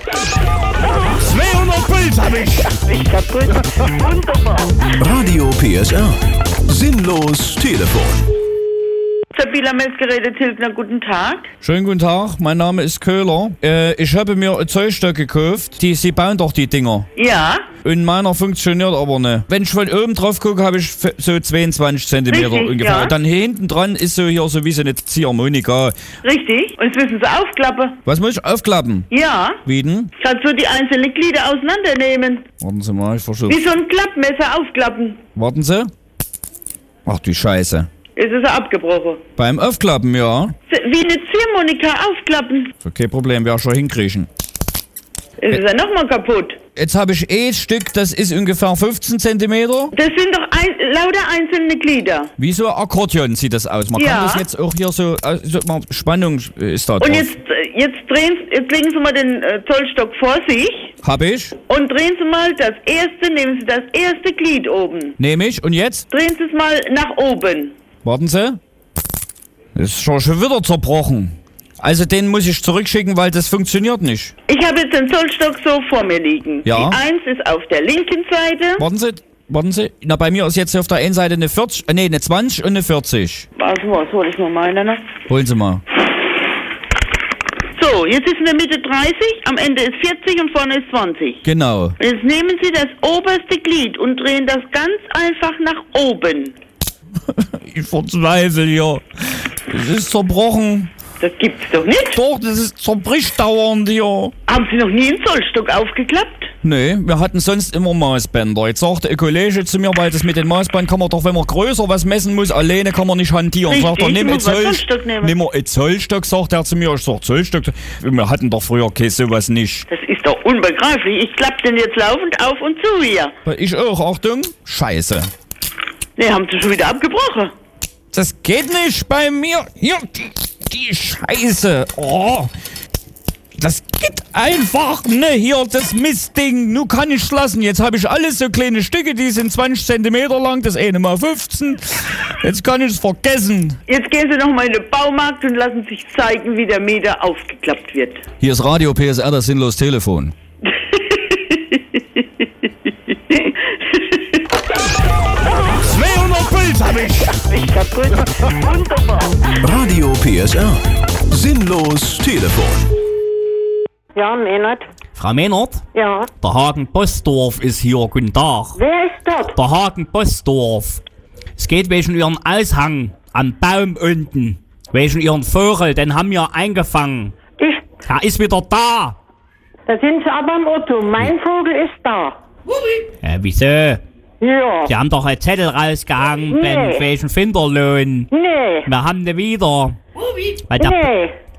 zweihundert Puls hab ich. Ich kaputt. Wunderbar. Radio P S R. Sinnlos Telefon. Sabila Messgeräte Tilgner, guten Tag. Schönen guten Tag, mein Name ist Köhler. Äh, ich habe mir ein Zollstock gekauft. Die, Sie bauen doch die Dinger. Ja. Und meiner funktioniert aber nicht. Wenn ich von oben drauf gucke, habe ich f- so zweiundzwanzig Zentimeter Richtig, ungefähr. ja. Dann hier hinten dran ist so hier so wie so eine Ziehharmonika. Richtig. Und jetzt müssen Sie aufklappen. Was muss ich aufklappen? Ja. Wie denn? Kannst du die einzelnen Glieder auseinandernehmen. Warten Sie mal, ich versuche. Wie so ein Klappmesser aufklappen. Warten Sie. Ach du Scheiße. Jetzt ist er abgebrochen. Beim Aufklappen, ja. Wie eine Ziehharmonika aufklappen. Okay, Problem, werde ich schon hinkriegen. Jetzt ist er nochmal kaputt. Jetzt habe ich eh ein Stück, das ist ungefähr fünfzehn Zentimeter. Das sind doch ein, lauter einzelne Glieder. Wie so ein Akkordeon sieht das aus. Man Ja. kann das jetzt auch hier so, also mal Spannung ist da drauf. Und jetzt, äh, jetzt, drehen, jetzt legen Sie mal den äh, Zollstock vor sich Hab ich, und drehen Sie mal das erste, nehmen Sie das erste Glied oben. nehme ich und jetzt? Drehen Sie es mal nach oben. Warten Sie. Das ist schon, schon wieder zerbrochen. Also den muss ich zurückschicken, weil das funktioniert nicht. Ich habe jetzt den Zollstock so vor mir liegen. Ja. Die eins ist auf der linken Seite. Warten Sie, warten Sie. Na, bei mir ist jetzt auf der einen Seite eine vierzig, äh, nee, eine zwanzig und eine vierzig. Was, was hol ich mal meine, ne? Holen Sie mal. So, jetzt ist in der Mitte dreißig, am Ende ist vierzig und vorne ist zwanzig. Genau. Jetzt nehmen Sie das oberste Glied und drehen das ganz einfach nach oben. Ich verzweifle hier. Das ist zerbrochen. Das gibt's doch nicht. Doch, das ist zerbricht dauernd hier. Haben Sie noch nie einen Zollstock aufgeklappt? Nee, wir hatten sonst immer Maßbänder. Jetzt sagte ein Kollege zu mir, weil das mit den Maßbändern kann man doch, wenn man größer was messen muss, alleine kann man nicht hantieren. Richtig, Sagt er, nimm du einen musst einen Zoll, Zollstock nehmen. nimm einen Zollstock, sagt er zu mir. Ich sag, Zollstock? Wir hatten doch früher kein sowas nicht. Das ist doch unbegreiflich. Ich klapp den jetzt laufend auf und zu hier. Ich auch, Achtung. Scheiße. Nee, haben Sie schon wieder abgebrochen. Das geht nicht bei mir. Hier, die, die Scheiße. Oh. Das geht einfach ne hier, das Mistding. Nun kann ich lassen. Jetzt habe ich alles so kleine Stücke, die sind zwanzig Zentimeter lang, das eine mal fünfzehn. Jetzt kann ich es vergessen. Jetzt gehen Sie noch mal in den Baumarkt und lassen sich zeigen, wie der Meter aufgeklappt wird. Hier ist Radio P S R, das sinnlos Telefon. zweihundert Puls hab ich. Ich kaputt. Wunderbar. Radio P S R. Sinnlos Telefon. Ja, Mehnert. Frau Mehnert? Ja. Der Hagen Bosdorf ist hier. Guten Tag. Wer ist dort? Der Hagen Bosdorf. Es geht wegen Ihren Aushang am Baum unten. Wegen Ihren Vogel, den haben wir eingefangen. Ich? Er ist wieder da. Da sind Sie aber im Otto. Mein Vogel ist da. Äh, wieso? Ja. Sie haben doch einen Zettel rausgehangen Nee. wegen Finderlohn. Nee. Wir haben den wieder. Weil der, Nee.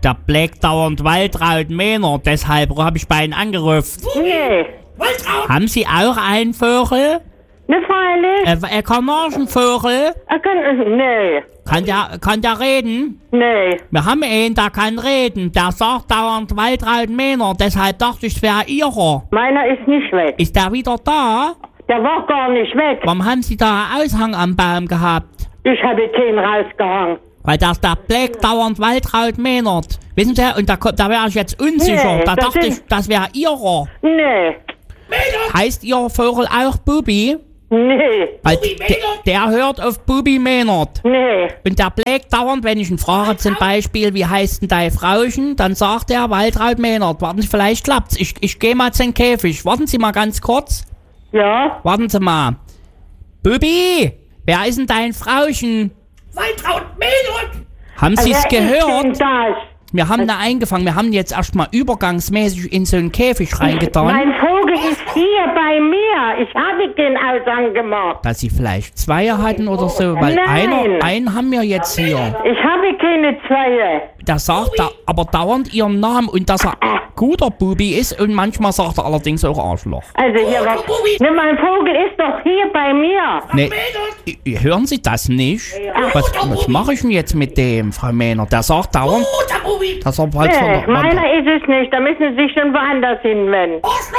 Der blägt dauernd Waltraud Mähner, deshalb habe ich bei Ihnen angerufen. Nee. Haben Sie auch einen Vogel? Ne, freilich? Äh, äh, Kanarienvogel? Er kann, nee. Kann der, kann der reden? Nee. Wir haben einen, der kann reden. Der sagt dauernd Waltraud Mähner, deshalb dachte ich, es wäre Ihrer. Meiner ist nicht weg. Ist der wieder da? Der war gar nicht weg. Warum haben Sie da einen Aushang am Baum gehabt? Ich habe keinen rausgehangen. Weil der, der blägt dauernd Waltraud mähnert. Wissen Sie, und da, da wäre ich jetzt unsicher. Nee, da das dachte sind- ich, das wäre Ihrer. Nee. Heißt Ihr Vogel auch Bubi? Nee. Weil de, der hört auf Bubi mähnert. Nee. Und der blägt dauernd, wenn ich ihn frage zum Beispiel, wie heißt denn dein Frauchen, dann sagt er Waltraud mähnert. Warten Sie, vielleicht klappt's. Ich, ich gehe mal zum Käfig. Warten Sie mal ganz kurz. Ja? Warten Sie mal. Bubi, wer ist denn dein Frauchen? Waltraud Mähnert! Haben Sie es Wer ist denn gehört? das? Wir haben da eingefangen. Wir haben jetzt erstmal übergangsmäßig in so einen Käfig reingetan. Mein Vogel ist hier bei mir. Ich habe den Aushang gemacht. Dass Sie vielleicht zwei hatten oder so, weil Nein. einer, einen haben wir jetzt hier. Ich habe keine Zweie. Der sagt da aber dauernd Ihren Namen und dass er ein guter Bubi ist und manchmal sagt er allerdings auch Arschloch. Also hier was. Ne, mein Vogel ist doch hier bei mir. Nee, i- hören Sie das nicht? Was, was mache ich denn jetzt mit dem, Frau Mähner? Der sagt dauernd, dass er bald von Nee, der... meiner ist es nicht. Da müssen Sie sich schon woanders hinwenden.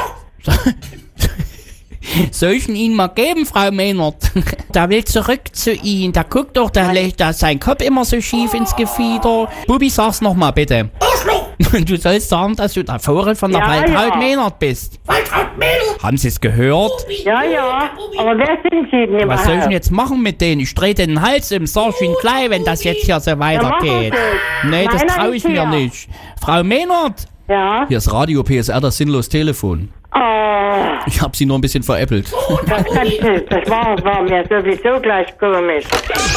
Soll ich ihn Ihnen mal geben, Frau Mähnert? Der will zurück zu Ihnen. Der guckt doch, der legt da sein Kopf immer so schief ins Gefieder. Bubi, sag's noch mal bitte. Du sollst sagen, dass du der Vogel von der Ja, Waltraud ja. Mähnert bist. Haben Sie es gehört? Ja, ja. Aber wer sind Sie denn Was soll ich denn überhaupt? jetzt machen mit denen? Ich drehe den Hals im, sag ich Ihnen gleich, wenn das jetzt hier so weitergeht. Ja, Nee, das Meiner traue ich ist mir hier. nicht. Frau Mähnert? Ja? Hier ist Radio P S R, das sinnlos Telefon. Oh, Ich hab Sie nur ein bisschen veräppelt. das, kann, das war, war mir sowieso gleich komisch.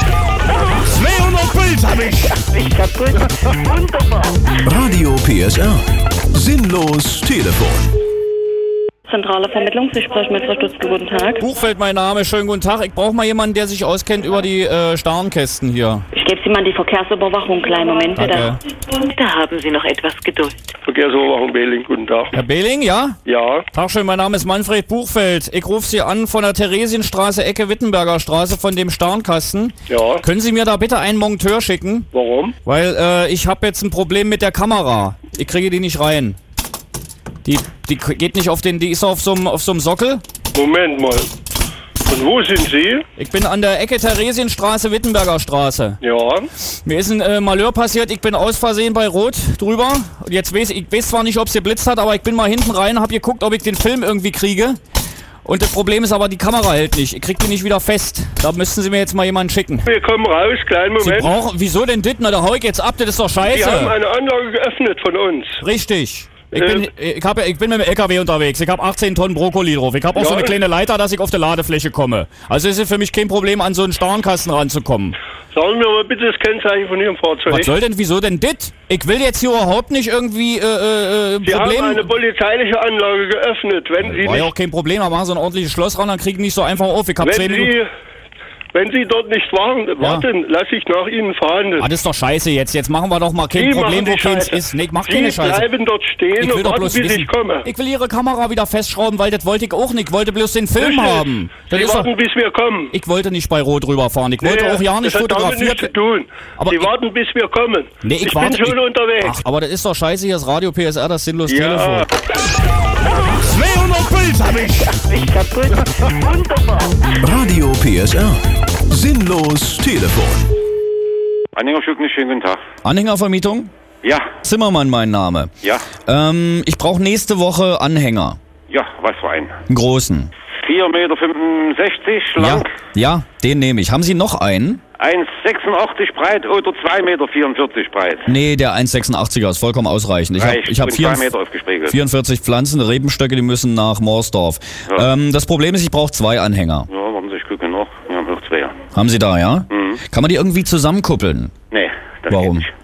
zweihundert Puls hab ich. Ich kaputt. Wunderbar. Radio P S R. Sinnlos Telefon. Zentrale Vermittlung, Sie sprechen mit Frau Stutzke, guten Tag. Buchfeld, mein Name, schönen guten Tag. Ich brauche mal jemanden, der sich auskennt über die äh, Starnkästen hier. Ich gebe Sie mal die Verkehrsüberwachung, kleinen Moment bitte. Danke. Da haben Sie noch etwas Geduld. Verkehrsüberwachung Behling, guten Tag. Herr Behling, ja? Ja. Tag schön, mein Name ist Manfred Buchfeld. Ich rufe Sie an von der Theresienstraße, Ecke Wittenberger Straße, von dem Starnkasten. Ja. Können Sie mir da bitte einen Monteur schicken? Warum? Weil äh, ich habe jetzt ein Problem mit der Kamera. Ich kriege die nicht rein. Die, die geht nicht auf den, die ist auf so einem auf so einem Sockel. Moment mal. Und wo sind Sie? Ich bin an der Ecke Theresienstraße, Wittenberger Straße. Ja. Mir ist ein äh, Malheur passiert, ich bin aus Versehen bei Rot drüber. Und jetzt weiß ich weiß zwar nicht, ob es geblitzt hat, aber ich bin mal hinten rein, hab geguckt, ob ich den Film irgendwie kriege. Und das Problem ist aber, die Kamera hält nicht. Ich krieg die nicht wieder fest. Da müssten Sie mir jetzt mal jemanden schicken. Wir kommen raus, kleinen Sie Moment. brauchen, wieso denn dit? Na, da hau ich jetzt ab, das ist doch scheiße. Sie haben eine Anlage geöffnet von uns. Richtig. Ich Äh, bin, ich, hab, ich bin mit dem L K W unterwegs. Ich habe achtzehn Tonnen Brokkoli drauf. Ich habe auch Ja. so eine kleine Leiter, dass ich auf die Ladefläche komme. Also ist es für mich kein Problem, an so einen Starnkasten ranzukommen. Sagen wir mal bitte das Kennzeichen von Ihrem Fahrzeug. Was soll denn, wieso denn dit? Ich will jetzt hier überhaupt nicht irgendwie äh, äh, Sie Problem. haben eine polizeiliche Anlage geöffnet. Wenn Sie War ja nicht, auch kein Problem, aber machen Sie ein ordentliches Schloss ran, dann kriegen die nicht so einfach auf. Ich hab wenn zehn Minuten. Sie, wenn Sie dort nicht waren, warten, lasse ich nach Ihnen verhandeln. Ah, das ist doch scheiße jetzt. Jetzt machen wir doch mal kein Sie Problem, machen wo die keins Scheiße. ist. Nee, ich mach Sie keine Scheiße. bleiben dort stehen Ich will und doch warten, bloß bis wissen. ich komme. Ich will Ihre Kamera wieder festschrauben, weil das wollte ich auch nicht. Ich wollte bloß den Film Richtig. haben. Das Sie ist doch, warten, bis wir kommen. ich wollte nicht bei Rot rüberfahren. Ich wollte Nee, auch ja nicht das hat damit fotografiert. nichts zu tun. Aber Sie ich- warten, bis wir kommen. Nee, ich, ich warte. bin schon ich, unterwegs. Ach, aber das ist doch scheiße, hier ist Radio P S R, das sinnlos Ja. Telefon. zweihundert Puls hab ich. Ich kaputt. Wunderbar. Radio P S R. Sinnlos Telefon. Anhängerstück, nicht schönen guten Tag. Anhängervermietung? Ja. Zimmermann mein Name. Ja. Ähm, ich brauche nächste Woche Anhänger. Ja, was für einen? Einen großen. vier Meter fünfundsechzig lang, Ja, ja, den nehme ich. Haben Sie noch einen? eins Komma sechsundachtzig breit oder zwei Meter vierundvierzig breit. Nee, der eins Komma sechsundachtziger ist vollkommen ausreichend. Ich habe Reicht. ich hab Und vier- zwei Meter aufgespriegelt. vierundvierzig Pflanzen, Rebenstöcke, die müssen nach Morsdorf. Ja. Ähm, das Problem ist, ich brauche zwei Anhänger. Ja, warten Sie, ich gucke noch. Wir haben noch zwei. Haben Sie da, ja? Mhm. Kann man die irgendwie zusammenkuppeln? Nee, das Warum? geht nicht.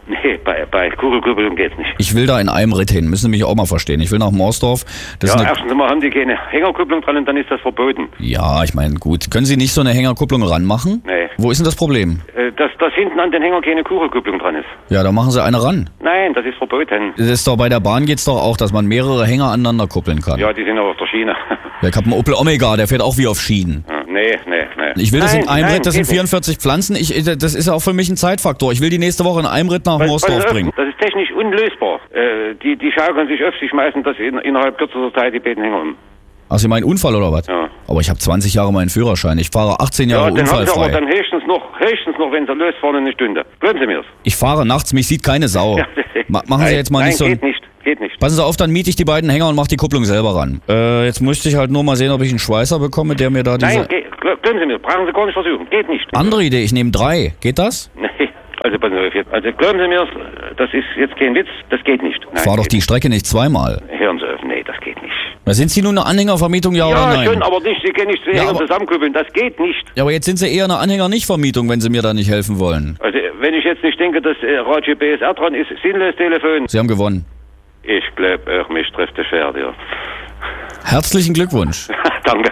Nee, bei, bei Kugelkupplung geht's nicht. Ich will da in einem Ritt hin, müssen Sie mich auch mal verstehen. Ich will nach Morsdorf. Das ja, ist eine erstens mal haben die keine Hängerkupplung dran und dann ist das verboten. ja, ich meine, gut. Können Sie nicht so eine Hängerkupplung ranmachen? Nee. Wo ist denn das Problem? Äh, dass, dass hinten an den Hänger keine Kugelkupplung dran ist. Ja, da machen Sie eine ran. Nein, das ist verboten. Das ist doch bei der Bahn geht's doch auch, dass man mehrere Hänger aneinander kuppeln kann. Ja, die sind aber auf der Schiene. Ja, ich habe einen Opel Omega, der fährt auch wie auf Schienen. Ja, nee, nee, nee. Ich will das nein, in einem nein, Ritt, das sind geht nicht. vierundvierzig Pflanzen. Ich, das ist ja auch für mich ein Zeitfaktor. Ich will die nächste Woche in einem Ritt nach Pass- Morsdorf pass auf, bringen. Das ist technisch unlösbar. Äh, die, die schaukeln sich öfter, schmeißen das in, innerhalb kürzester Zeit die beiden Hänger um. Ach, Sie meinen Unfall oder was? Ja. Aber ich habe zwanzig Jahre meinen Führerschein. Ich fahre achtzehn Jahre Ja, dann haben sie aber unfallfrei. dann höchstens noch, höchstens noch, wenn sie losfahren, eine Stunde. Glauben Sie mir's. Ich fahre nachts, mich sieht keine Sau. Ja, Ma machen Sie nein, jetzt mal nein, nicht so ein... geht nicht, geht nicht. Passen Sie auf, dann miete ich die beiden Hänger und mache die Kupplung selber ran. Äh, jetzt müsste ich halt nur mal sehen, ob ich einen Schweißer bekomme, der mir da diese... Nein, geht, glauben Sie mir, brauchen Sie gar nicht versuchen, geht nicht. Andere Idee, ich nehme drei. Geht das? Nee, also passen Sie auf jetzt. Also glauben Sie mir, das ist jetzt kein Witz, das geht nicht. Ich fahr doch die Strecke nicht zweimal. Hören Sie auf, nee, das geht nicht. Da sind Sie nun eine Anhängervermietung, ja, oder Ja, nein? schön, aber nicht, Sie können nicht zwei Ja, Hänger aber- zusammenkuppeln, das geht nicht. Ja, aber jetzt sind Sie eher eine Anhänger-Nicht-Vermietung, wenn Sie mir da nicht helfen wollen. Also, wenn ich jetzt nicht denke, dass äh, Radio B S R dran ist, sinnlos Telefon. Sie haben gewonnen. Ich glaube auch, mich trifft der Pferd, ja. Herzlichen Glückwunsch. Danke.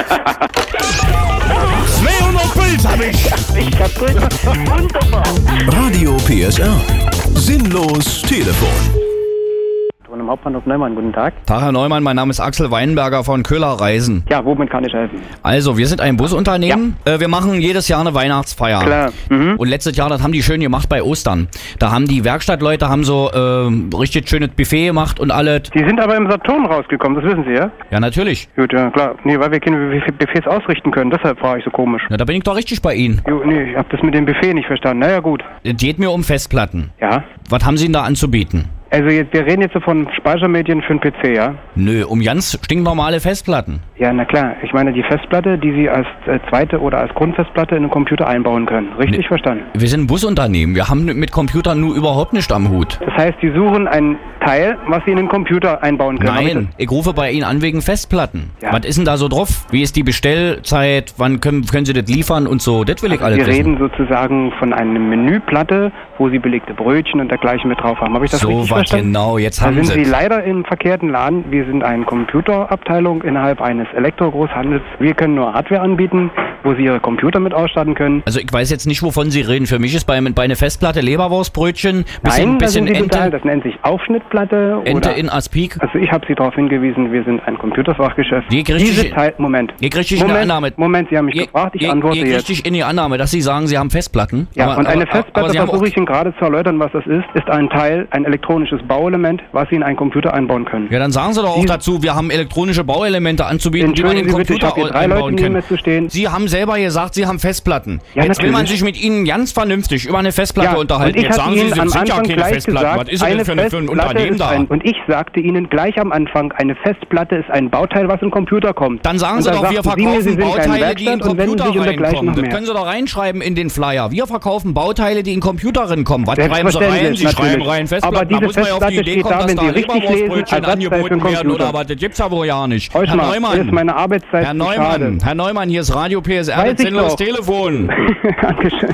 zweihundert Puls hab ich. Ich kaputt. Wunderbar. Radio P S R. Sinnlos Telefon. Ton im Hauptbahnhof Neumann, guten Tag. Tag, Herr Neumann, mein Name ist Axel Weinberger von Köhler Reisen. Ja, womit kann ich helfen? Also, wir sind ein Busunternehmen. Äh, wir machen jedes Jahr eine Weihnachtsfeier. Klar. Mhm. Und letztes Jahr, das haben die schön gemacht bei Ostern. Da haben die Werkstattleute haben so äh, richtig schönes Buffet gemacht und alles. Die sind aber im Saturn rausgekommen, das wissen Sie, ja? Ja, natürlich. Gut, ja, klar. Nee, weil wir keine Buff- Buffets ausrichten können, deshalb frage ich so komisch. Na, da bin ich doch richtig bei Ihnen. Jo, nee, ich hab das mit dem Buffet nicht verstanden. Naja, gut. Es geht mir um Festplatten. Ja. Was haben Sie denn da anzubieten? Also jetzt, wir reden jetzt so von Speichermedien für den P C, ja? Nö, um ganz stinknormale Festplatten. Ja, na klar. Ich meine die Festplatte, die Sie als äh, zweite oder als Grundfestplatte in den Computer einbauen können. Richtig verstanden? Wir sind ein Busunternehmen. Wir haben mit Computern nur überhaupt nicht am Hut. Das heißt, Sie suchen ein Teil, was Sie in den Computer einbauen können. Hab ich Nein, ich rufe bei Ihnen an wegen Festplatten. Ja. Was ist denn da so drauf? Wie ist die Bestellzeit? Wann können, können Sie das liefern und so? Das will ich alles Wir wissen. reden sozusagen von einer Menüplatte, wo Sie belegte Brötchen und dergleichen mit drauf haben. Habe ich das So richtig was verstanden? genau, jetzt Da haben sind Sie Sie leider im verkehrten Laden. Wir sind eine Computerabteilung innerhalb eines Elektrogroßhandels. Wir können nur Hardware anbieten, wo Sie Ihre Computer mit ausstatten können. Also ich weiß jetzt nicht, wovon Sie reden. Für mich ist bei, bei einer Festplatte Leberwurstbrötchen, bisschen, Nein, da bisschen sind Sie total. Ente, Das nennt sich Aufschnittplatte. Ente oder in Aspik. Also ich habe Sie darauf hingewiesen, wir sind ein Computerfachgeschäft. Wie krieg ich- Diese Teil, Moment. Hier krieg ich eine Moment, Annahme. Moment, Sie haben mich Hier- gefragt, ich hier- antworte hier krieg jetzt. ich in die Annahme, dass Sie sagen, Sie haben Festplatten. Ja, aber, und eine aber, aber Festplatte, Sie haben auch, versuche ich Ihnen gerade zu erläutern, was das ist, ist ein Teil, ein elektronisches Bauelement, was Sie in einen Computer einbauen können. ja, dann sagen Sie doch auch dazu, wir haben elektronische Bauelemente anzubieten, die man in Entschuldigen Sie bitte, ich Computer habe hier drei Leute einbauen neben kann. mir zu stehen. Sie haben selber gesagt, Sie haben Festplatten. Ja, Jetzt will man natürlich. sich mit Ihnen ganz vernünftig über eine Festplatte Ja, unterhalten. und ich Jetzt hatte sagen Sie, Ihnen Sie am sind ja Anfang keine gleich Festplatten. gesagt, Was ist denn eine das für, eine, für ein Festplatte Unternehmen ist da? ein, und ich sagte Ihnen gleich am Anfang, eine Festplatte ist ein Bauteil, was in den Computer kommt. Dann sagen und Sie da doch, wir sagten Sie mir, Sie verkaufen sind keine Bauteile, die in Werkstatt und wenden Computer sich um dergleichen reinkommen. noch Das mehr. können Sie doch reinschreiben in den Flyer. Wir verkaufen Bauteile, die in Computer reinkommen. Was schreiben Sie rein? Selbstverständlich, Sie schreiben natürlich. rein Festplatten. Aber diese da muss man ja auf die Festplatte Idee steht kommen, da, dass wenn da Sie richtig lesen, Leberwurstbrötchen Ersatzteil für angeboten den werden Computer. oder was. Das gibt's ja wohl ja nicht. Heute Herr mal, Neumann, das ist meine Arbeitszeit Herr zu Neumann, schade. Herr Neumann, hier ist Radio P S R, Weiß das ich sinnlos doch. Telefon. Dankeschön.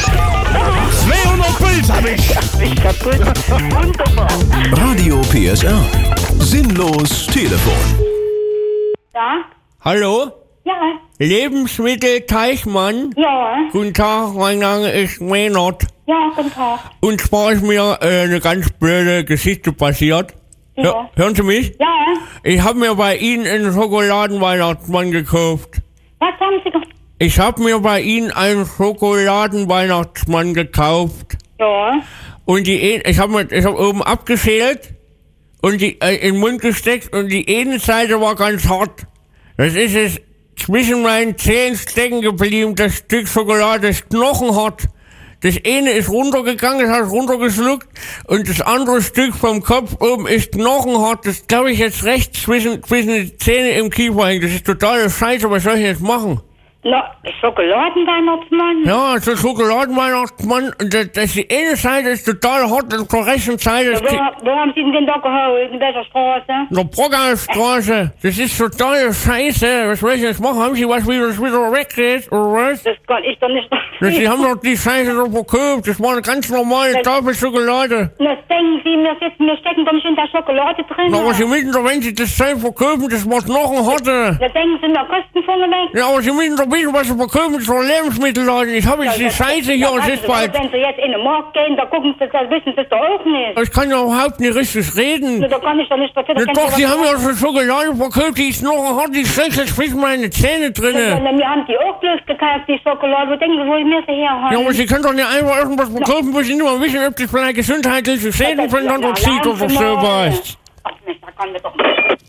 zweihundert Puls hab ich. Ich kaputt. Wunderbar. Radio P S R. Sinnlos Telefon. Ja? Hallo? Ja. Lebensmittel Teichmann? Ja. Guten Tag, mein Name ist Menot. Ja, guten Tag. Und zwar ist mir äh, eine ganz blöde Geschichte passiert. Ja. Hör, hören Sie mich? Ja. Ich habe mir bei Ihnen einen Schokoladenweihnachtsmann gekauft. Was haben Sie gemacht? Ich habe mir bei Ihnen einen Schokoladenweihnachtsmann gekauft. Ja. Und die ein- ich habe mir, ich hab oben abgeschält und die äh, in den Mund gesteckt und die eine Seite war ganz hart. Das ist es zwischen meinen Zähnen stecken geblieben, das Stück Schokolade ist knochenhart. Das eine ist runtergegangen, das hat es runtergeschluckt und das andere Stück vom Kopf oben ist knochenhart. Das glaube ich jetzt rechts zwischen, zwischen die Zähne im Kiefer hängt. Das ist totale Scheiße, was soll ich jetzt machen? Na, Schokoladenweihnachtsmann? Ja, es ist Schokoladenweihnachtsmann. Das, das die eine Seite ist total hot und zur rechten Seite ist Wo, wo haben Sie denn den da geholt? In welcher Straße? die Broggerstraße. Das ist total scheiße. Was soll ich jetzt machen? Haben Sie was, wie das wieder weggeht, oder was? Das kann ich doch nicht. Das, Sie haben doch die Scheiße so verkauft. Das war eine ganz normale Das- Tafel Schokolade. Das denken Sie, wir, sitzen, wir stecken doch nicht in der Schokolade drin. Na, aber Sie müssen doch, wenn Sie das Zeug verkaufen, das macht noch ein Hotte. Da denken Sie, wir kosten vorneweg. Ja, aber Sie müssen doch wissen, was Sie verkaufen, das sind Lebensmittelladen. Ich habe jetzt die Scheiße hier und es ist bald. Wenn Sie jetzt in den Markt gehen, da gucken Sie, das wissen Sie es doch auch nicht. Ich kann ja überhaupt nicht richtig reden. Na, da kann ich doch nicht erzählen. Ja, doch, Sie haben ja schon Schokolade verkauft, die ist noch ein Hot, die steckt jetzt bis meine Zähne drinne. Ja, wir haben die auch bloß gekauft, die Schokolade. Wo denken Sie, wo wir sie her haben? Ja, aber Sie können doch nicht einfach irgendwas verkaufen, wo Sie nur mal wissen, ob das vielleicht gesundheitliche Schäden von dann zieht oder so was. Ach, Mist, da kann wir doch nicht.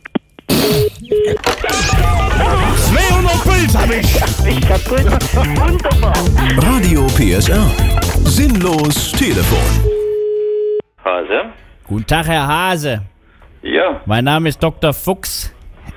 zweihundert Puls hab ich! Ich kaputt. Wunderbar. Radio P S R. Sinnlos Telefon. Hase? Guten Tag, Herr Hase. Ja. Mein Name ist Doktor Fuchs.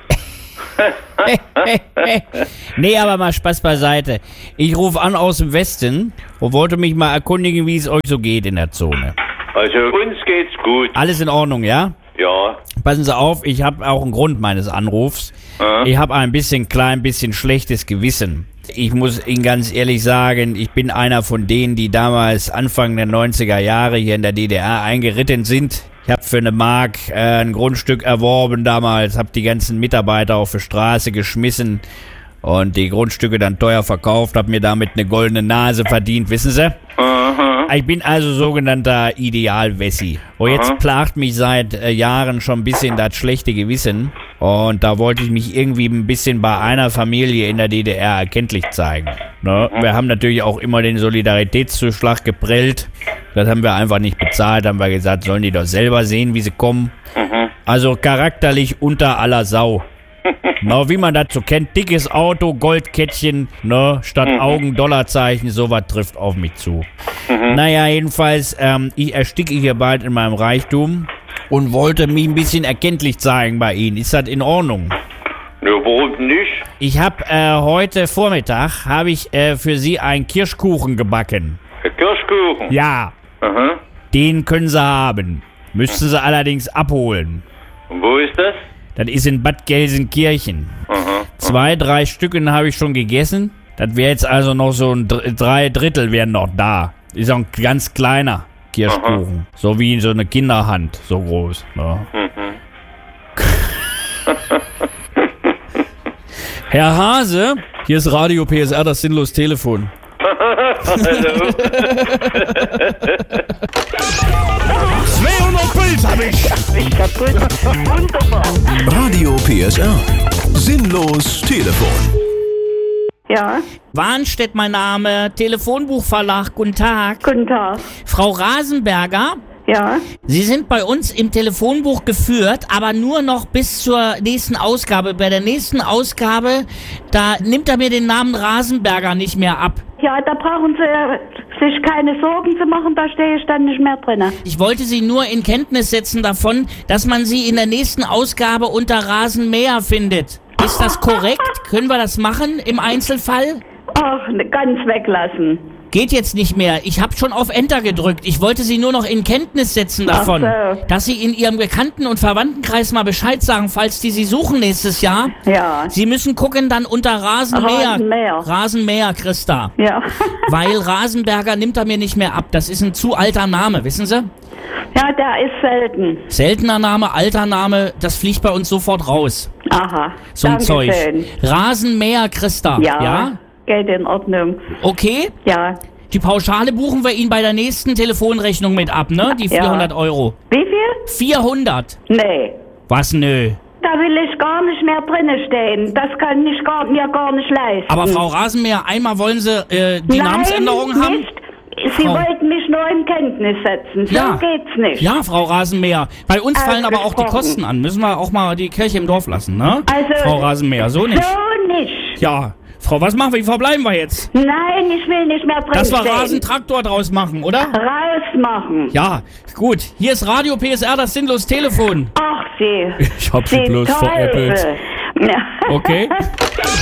Nee, aber mal Spaß beiseite. Ich rufe an aus dem Westen und wollte mich mal erkundigen, wie es euch so geht in der Zone. Also uns geht's gut. Alles in Ordnung, ja? Ja. Passen Sie auf, ich habe auch einen Grund meines Anrufs. Äh? Ich habe ein bisschen klein, bisschen schlechtes Gewissen. Ich muss Ihnen ganz ehrlich sagen, ich bin einer von denen, die damals Anfang der neunziger Jahre hier in der D D R eingeritten sind. Ich habe für eine Mark äh, ein Grundstück erworben damals, habe die ganzen Mitarbeiter auf die Straße geschmissen und die Grundstücke dann teuer verkauft, habe mir damit eine goldene Nase verdient, wissen Sie? Aha. Ich bin also sogenannter Idealwessi. Und jetzt Aha. plagt mich seit äh, Jahren schon ein bisschen das schlechte Gewissen. Und da wollte ich mich irgendwie ein bisschen bei einer Familie in der D D R erkenntlich zeigen. Ne? Wir haben natürlich auch immer den Solidaritätszuschlag geprellt. Das haben wir einfach nicht bezahlt. Haben wir gesagt, sollen die doch selber sehen, wie sie kommen. Mhm. Also charakterlich unter aller Sau. Na, wie man das so kennt, dickes Auto, Goldkettchen, ne, statt Mhm. Augen, Dollarzeichen, sowas trifft auf mich zu. Mhm. Naja, jedenfalls, ähm, ich ersticke hier bald in meinem Reichtum und wollte mich ein bisschen erkenntlich zeigen bei Ihnen. Ist das in Ordnung? Ja, warum nicht? Ich habe äh, heute Vormittag, habe ich äh, für Sie einen Kirschkuchen gebacken. Ein Kirschkuchen? Ja, Aha. den können Sie haben. Müssten Sie allerdings abholen. Und wo ist das? Das ist in Bad Gelsenkirchen. Aha. Zwei, drei Stücken habe ich schon gegessen. Das wäre jetzt also noch so ein Dr- drei Drittel wären noch da. Ist auch ein ganz kleiner Kirschkuchen. So wie so eine Kinderhand, so groß. Ne? Mhm. Herr Hase, hier ist Radio P S R, das Sinnlos Telefon. Hallo. zweihundert Puls hab ich! Ich kaputt. Wunderbar. Radio P S R. Sinnlos Telefon. Ja. Warnstedt mein Name, Telefonbuchverlag, guten Tag. Guten Tag. Frau Rasenberger? Ja. Sie sind bei uns im Telefonbuch geführt, aber nur noch bis zur nächsten Ausgabe. Bei der nächsten Ausgabe, da nimmt er mir den Namen Rasenberger nicht mehr ab. Ja, da brauchen Sie sich keine Sorgen zu machen, da stehe ich dann nicht mehr drin. Ich wollte Sie nur in Kenntnis setzen davon, dass man Sie in der nächsten Ausgabe unter Rasenmäher findet. Ist das korrekt? Können wir das machen im Einzelfall? Ach, ganz weglassen. Geht jetzt nicht mehr. Ich habe schon auf Enter gedrückt. Ich wollte Sie nur noch in Kenntnis setzen davon, Ach so. dass Sie in Ihrem Bekannten- und Verwandtenkreis mal Bescheid sagen, falls die Sie suchen nächstes Jahr. Ja. Sie müssen gucken dann unter Rasenmäher. Rasenmäher. Rasenmäher, Christa. Ja. Weil Rasenberger nimmt er mir nicht mehr ab. Das ist ein zu alter Name, wissen Sie? Ja, der ist selten. Seltener Name, alter Name, das fliegt bei uns sofort raus. Aha. So ein Zeug. Dankeschön. Rasenmäher, Christa. Ja. Ja? Geht in Ordnung. Okay? Ja. Die Pauschale buchen wir Ihnen bei der nächsten Telefonrechnung mit ab, ne? Die Ja. vierhundert Euro. Wie viel? vierhundert. Nee. Was, nö? Da will ich gar nicht mehr drinnen stehen. Das kann ich gar, mir gar nicht leisten. Aber Frau Rasenmäher, einmal wollen Sie äh, die Nein, Namensänderung haben? nicht. Sie Frau- wollten mich nur in Kenntnis setzen. So Ja. geht's nicht. Ja, Frau Rasenmäher. Bei uns fallen aber auch die Ausgesprochen. Kosten an. Müssen wir auch mal die Kirche im Dorf lassen, ne? Also, Frau Rasenmäher, so nicht. So nicht. Ja. Frau, was machen wir? Wie verbleiben wir jetzt? Nein, ich will nicht mehr drin Dass wir stehen. Rasentraktor draus machen, oder? Rausmachen. Ja, gut. Hier ist Radio P S R, das sinnlos Telefon. Ach, Sie. Ich hab sie Sie bloß Teufel. veräppelt. Ja. Okay.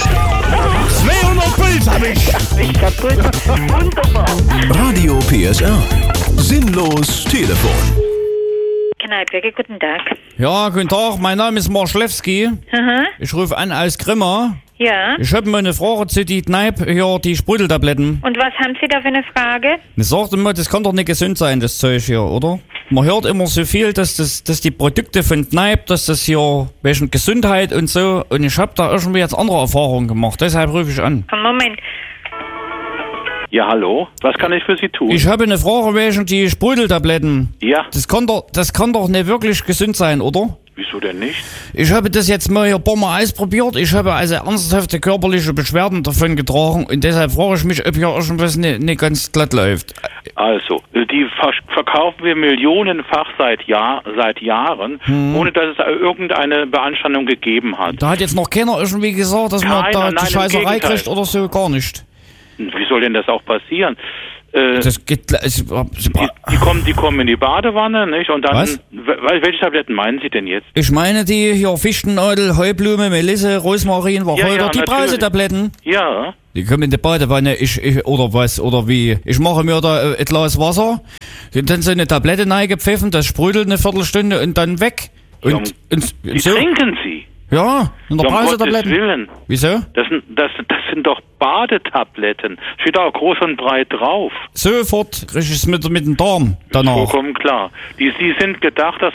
zweihundert Puls hab ich. Ich kaputt. Wunderbar. Radio P S R. Sinnlos Telefon. Kneippberger, guten Tag. Ja, guten Tag, mein Name ist Marschlewski. Aha. Ich rufe an aus Grimma. Ja. Ich habe mal eine Frage zu die Kneipe, hier, die Sprudeltabletten. Und was haben Sie da für eine Frage? Ich sagte mal, das kann doch nicht gesund sein, das Zeug hier, oder? Man hört immer so viel, dass, das, dass die Produkte von Kneipe, dass das hier wegen Gesundheit und so. Und ich habe da irgendwie jetzt andere Erfahrungen gemacht, deshalb rufe ich an. Moment. Ja, hallo? Was kann ich für Sie tun? Ich habe eine Frage wegen die Sprudeltabletten. Ja. Das kann doch, das kann doch nicht wirklich gesund sein, oder? Wieso denn nicht? Ich habe das jetzt mal hier ein paar Mal ausprobiert. Ich habe also ernsthafte körperliche Beschwerden davon getragen und deshalb frage ich mich, ob hier irgendwas nicht, nicht ganz glatt läuft. Also, die ver verkaufen wir millionenfach seit, Jahr, seit Jahren, hm. ohne dass es irgendeine Beanstandung gegeben hat. Da hat jetzt noch keiner irgendwie gesagt, dass man Keiner, da nein, die Scheißerei kriegt oder so, gar nicht. Wie soll denn das auch passieren? Äh, das geht, es, die, die, kommen, die kommen in die Badewanne, nicht? Und dann, Was? Welche Tabletten meinen Sie denn jetzt? Ich meine die hier Fichtennadel, Heublume, Melisse, Rosmarin, Wacholder, ja, ja, die Brausetabletten. Ja. Die kommen in die Badewanne, ich, ich, oder was, oder wie? Ich mache mir da ein Glas Wasser, dann so eine Tablette reingepfiffen, das sprudelt eine Viertelstunde und dann weg. Und, ja, und, und die so. trinken Sie? Ja, in der um Brausetabletten. Gottes Willen. Wieso? Das sind, das, das sind doch Badetabletten. Steht da auch groß und breit drauf. Sofort krieg ich es mit, mit dem Darm danach. Vollkommen klar. Die, die sind gedacht, dass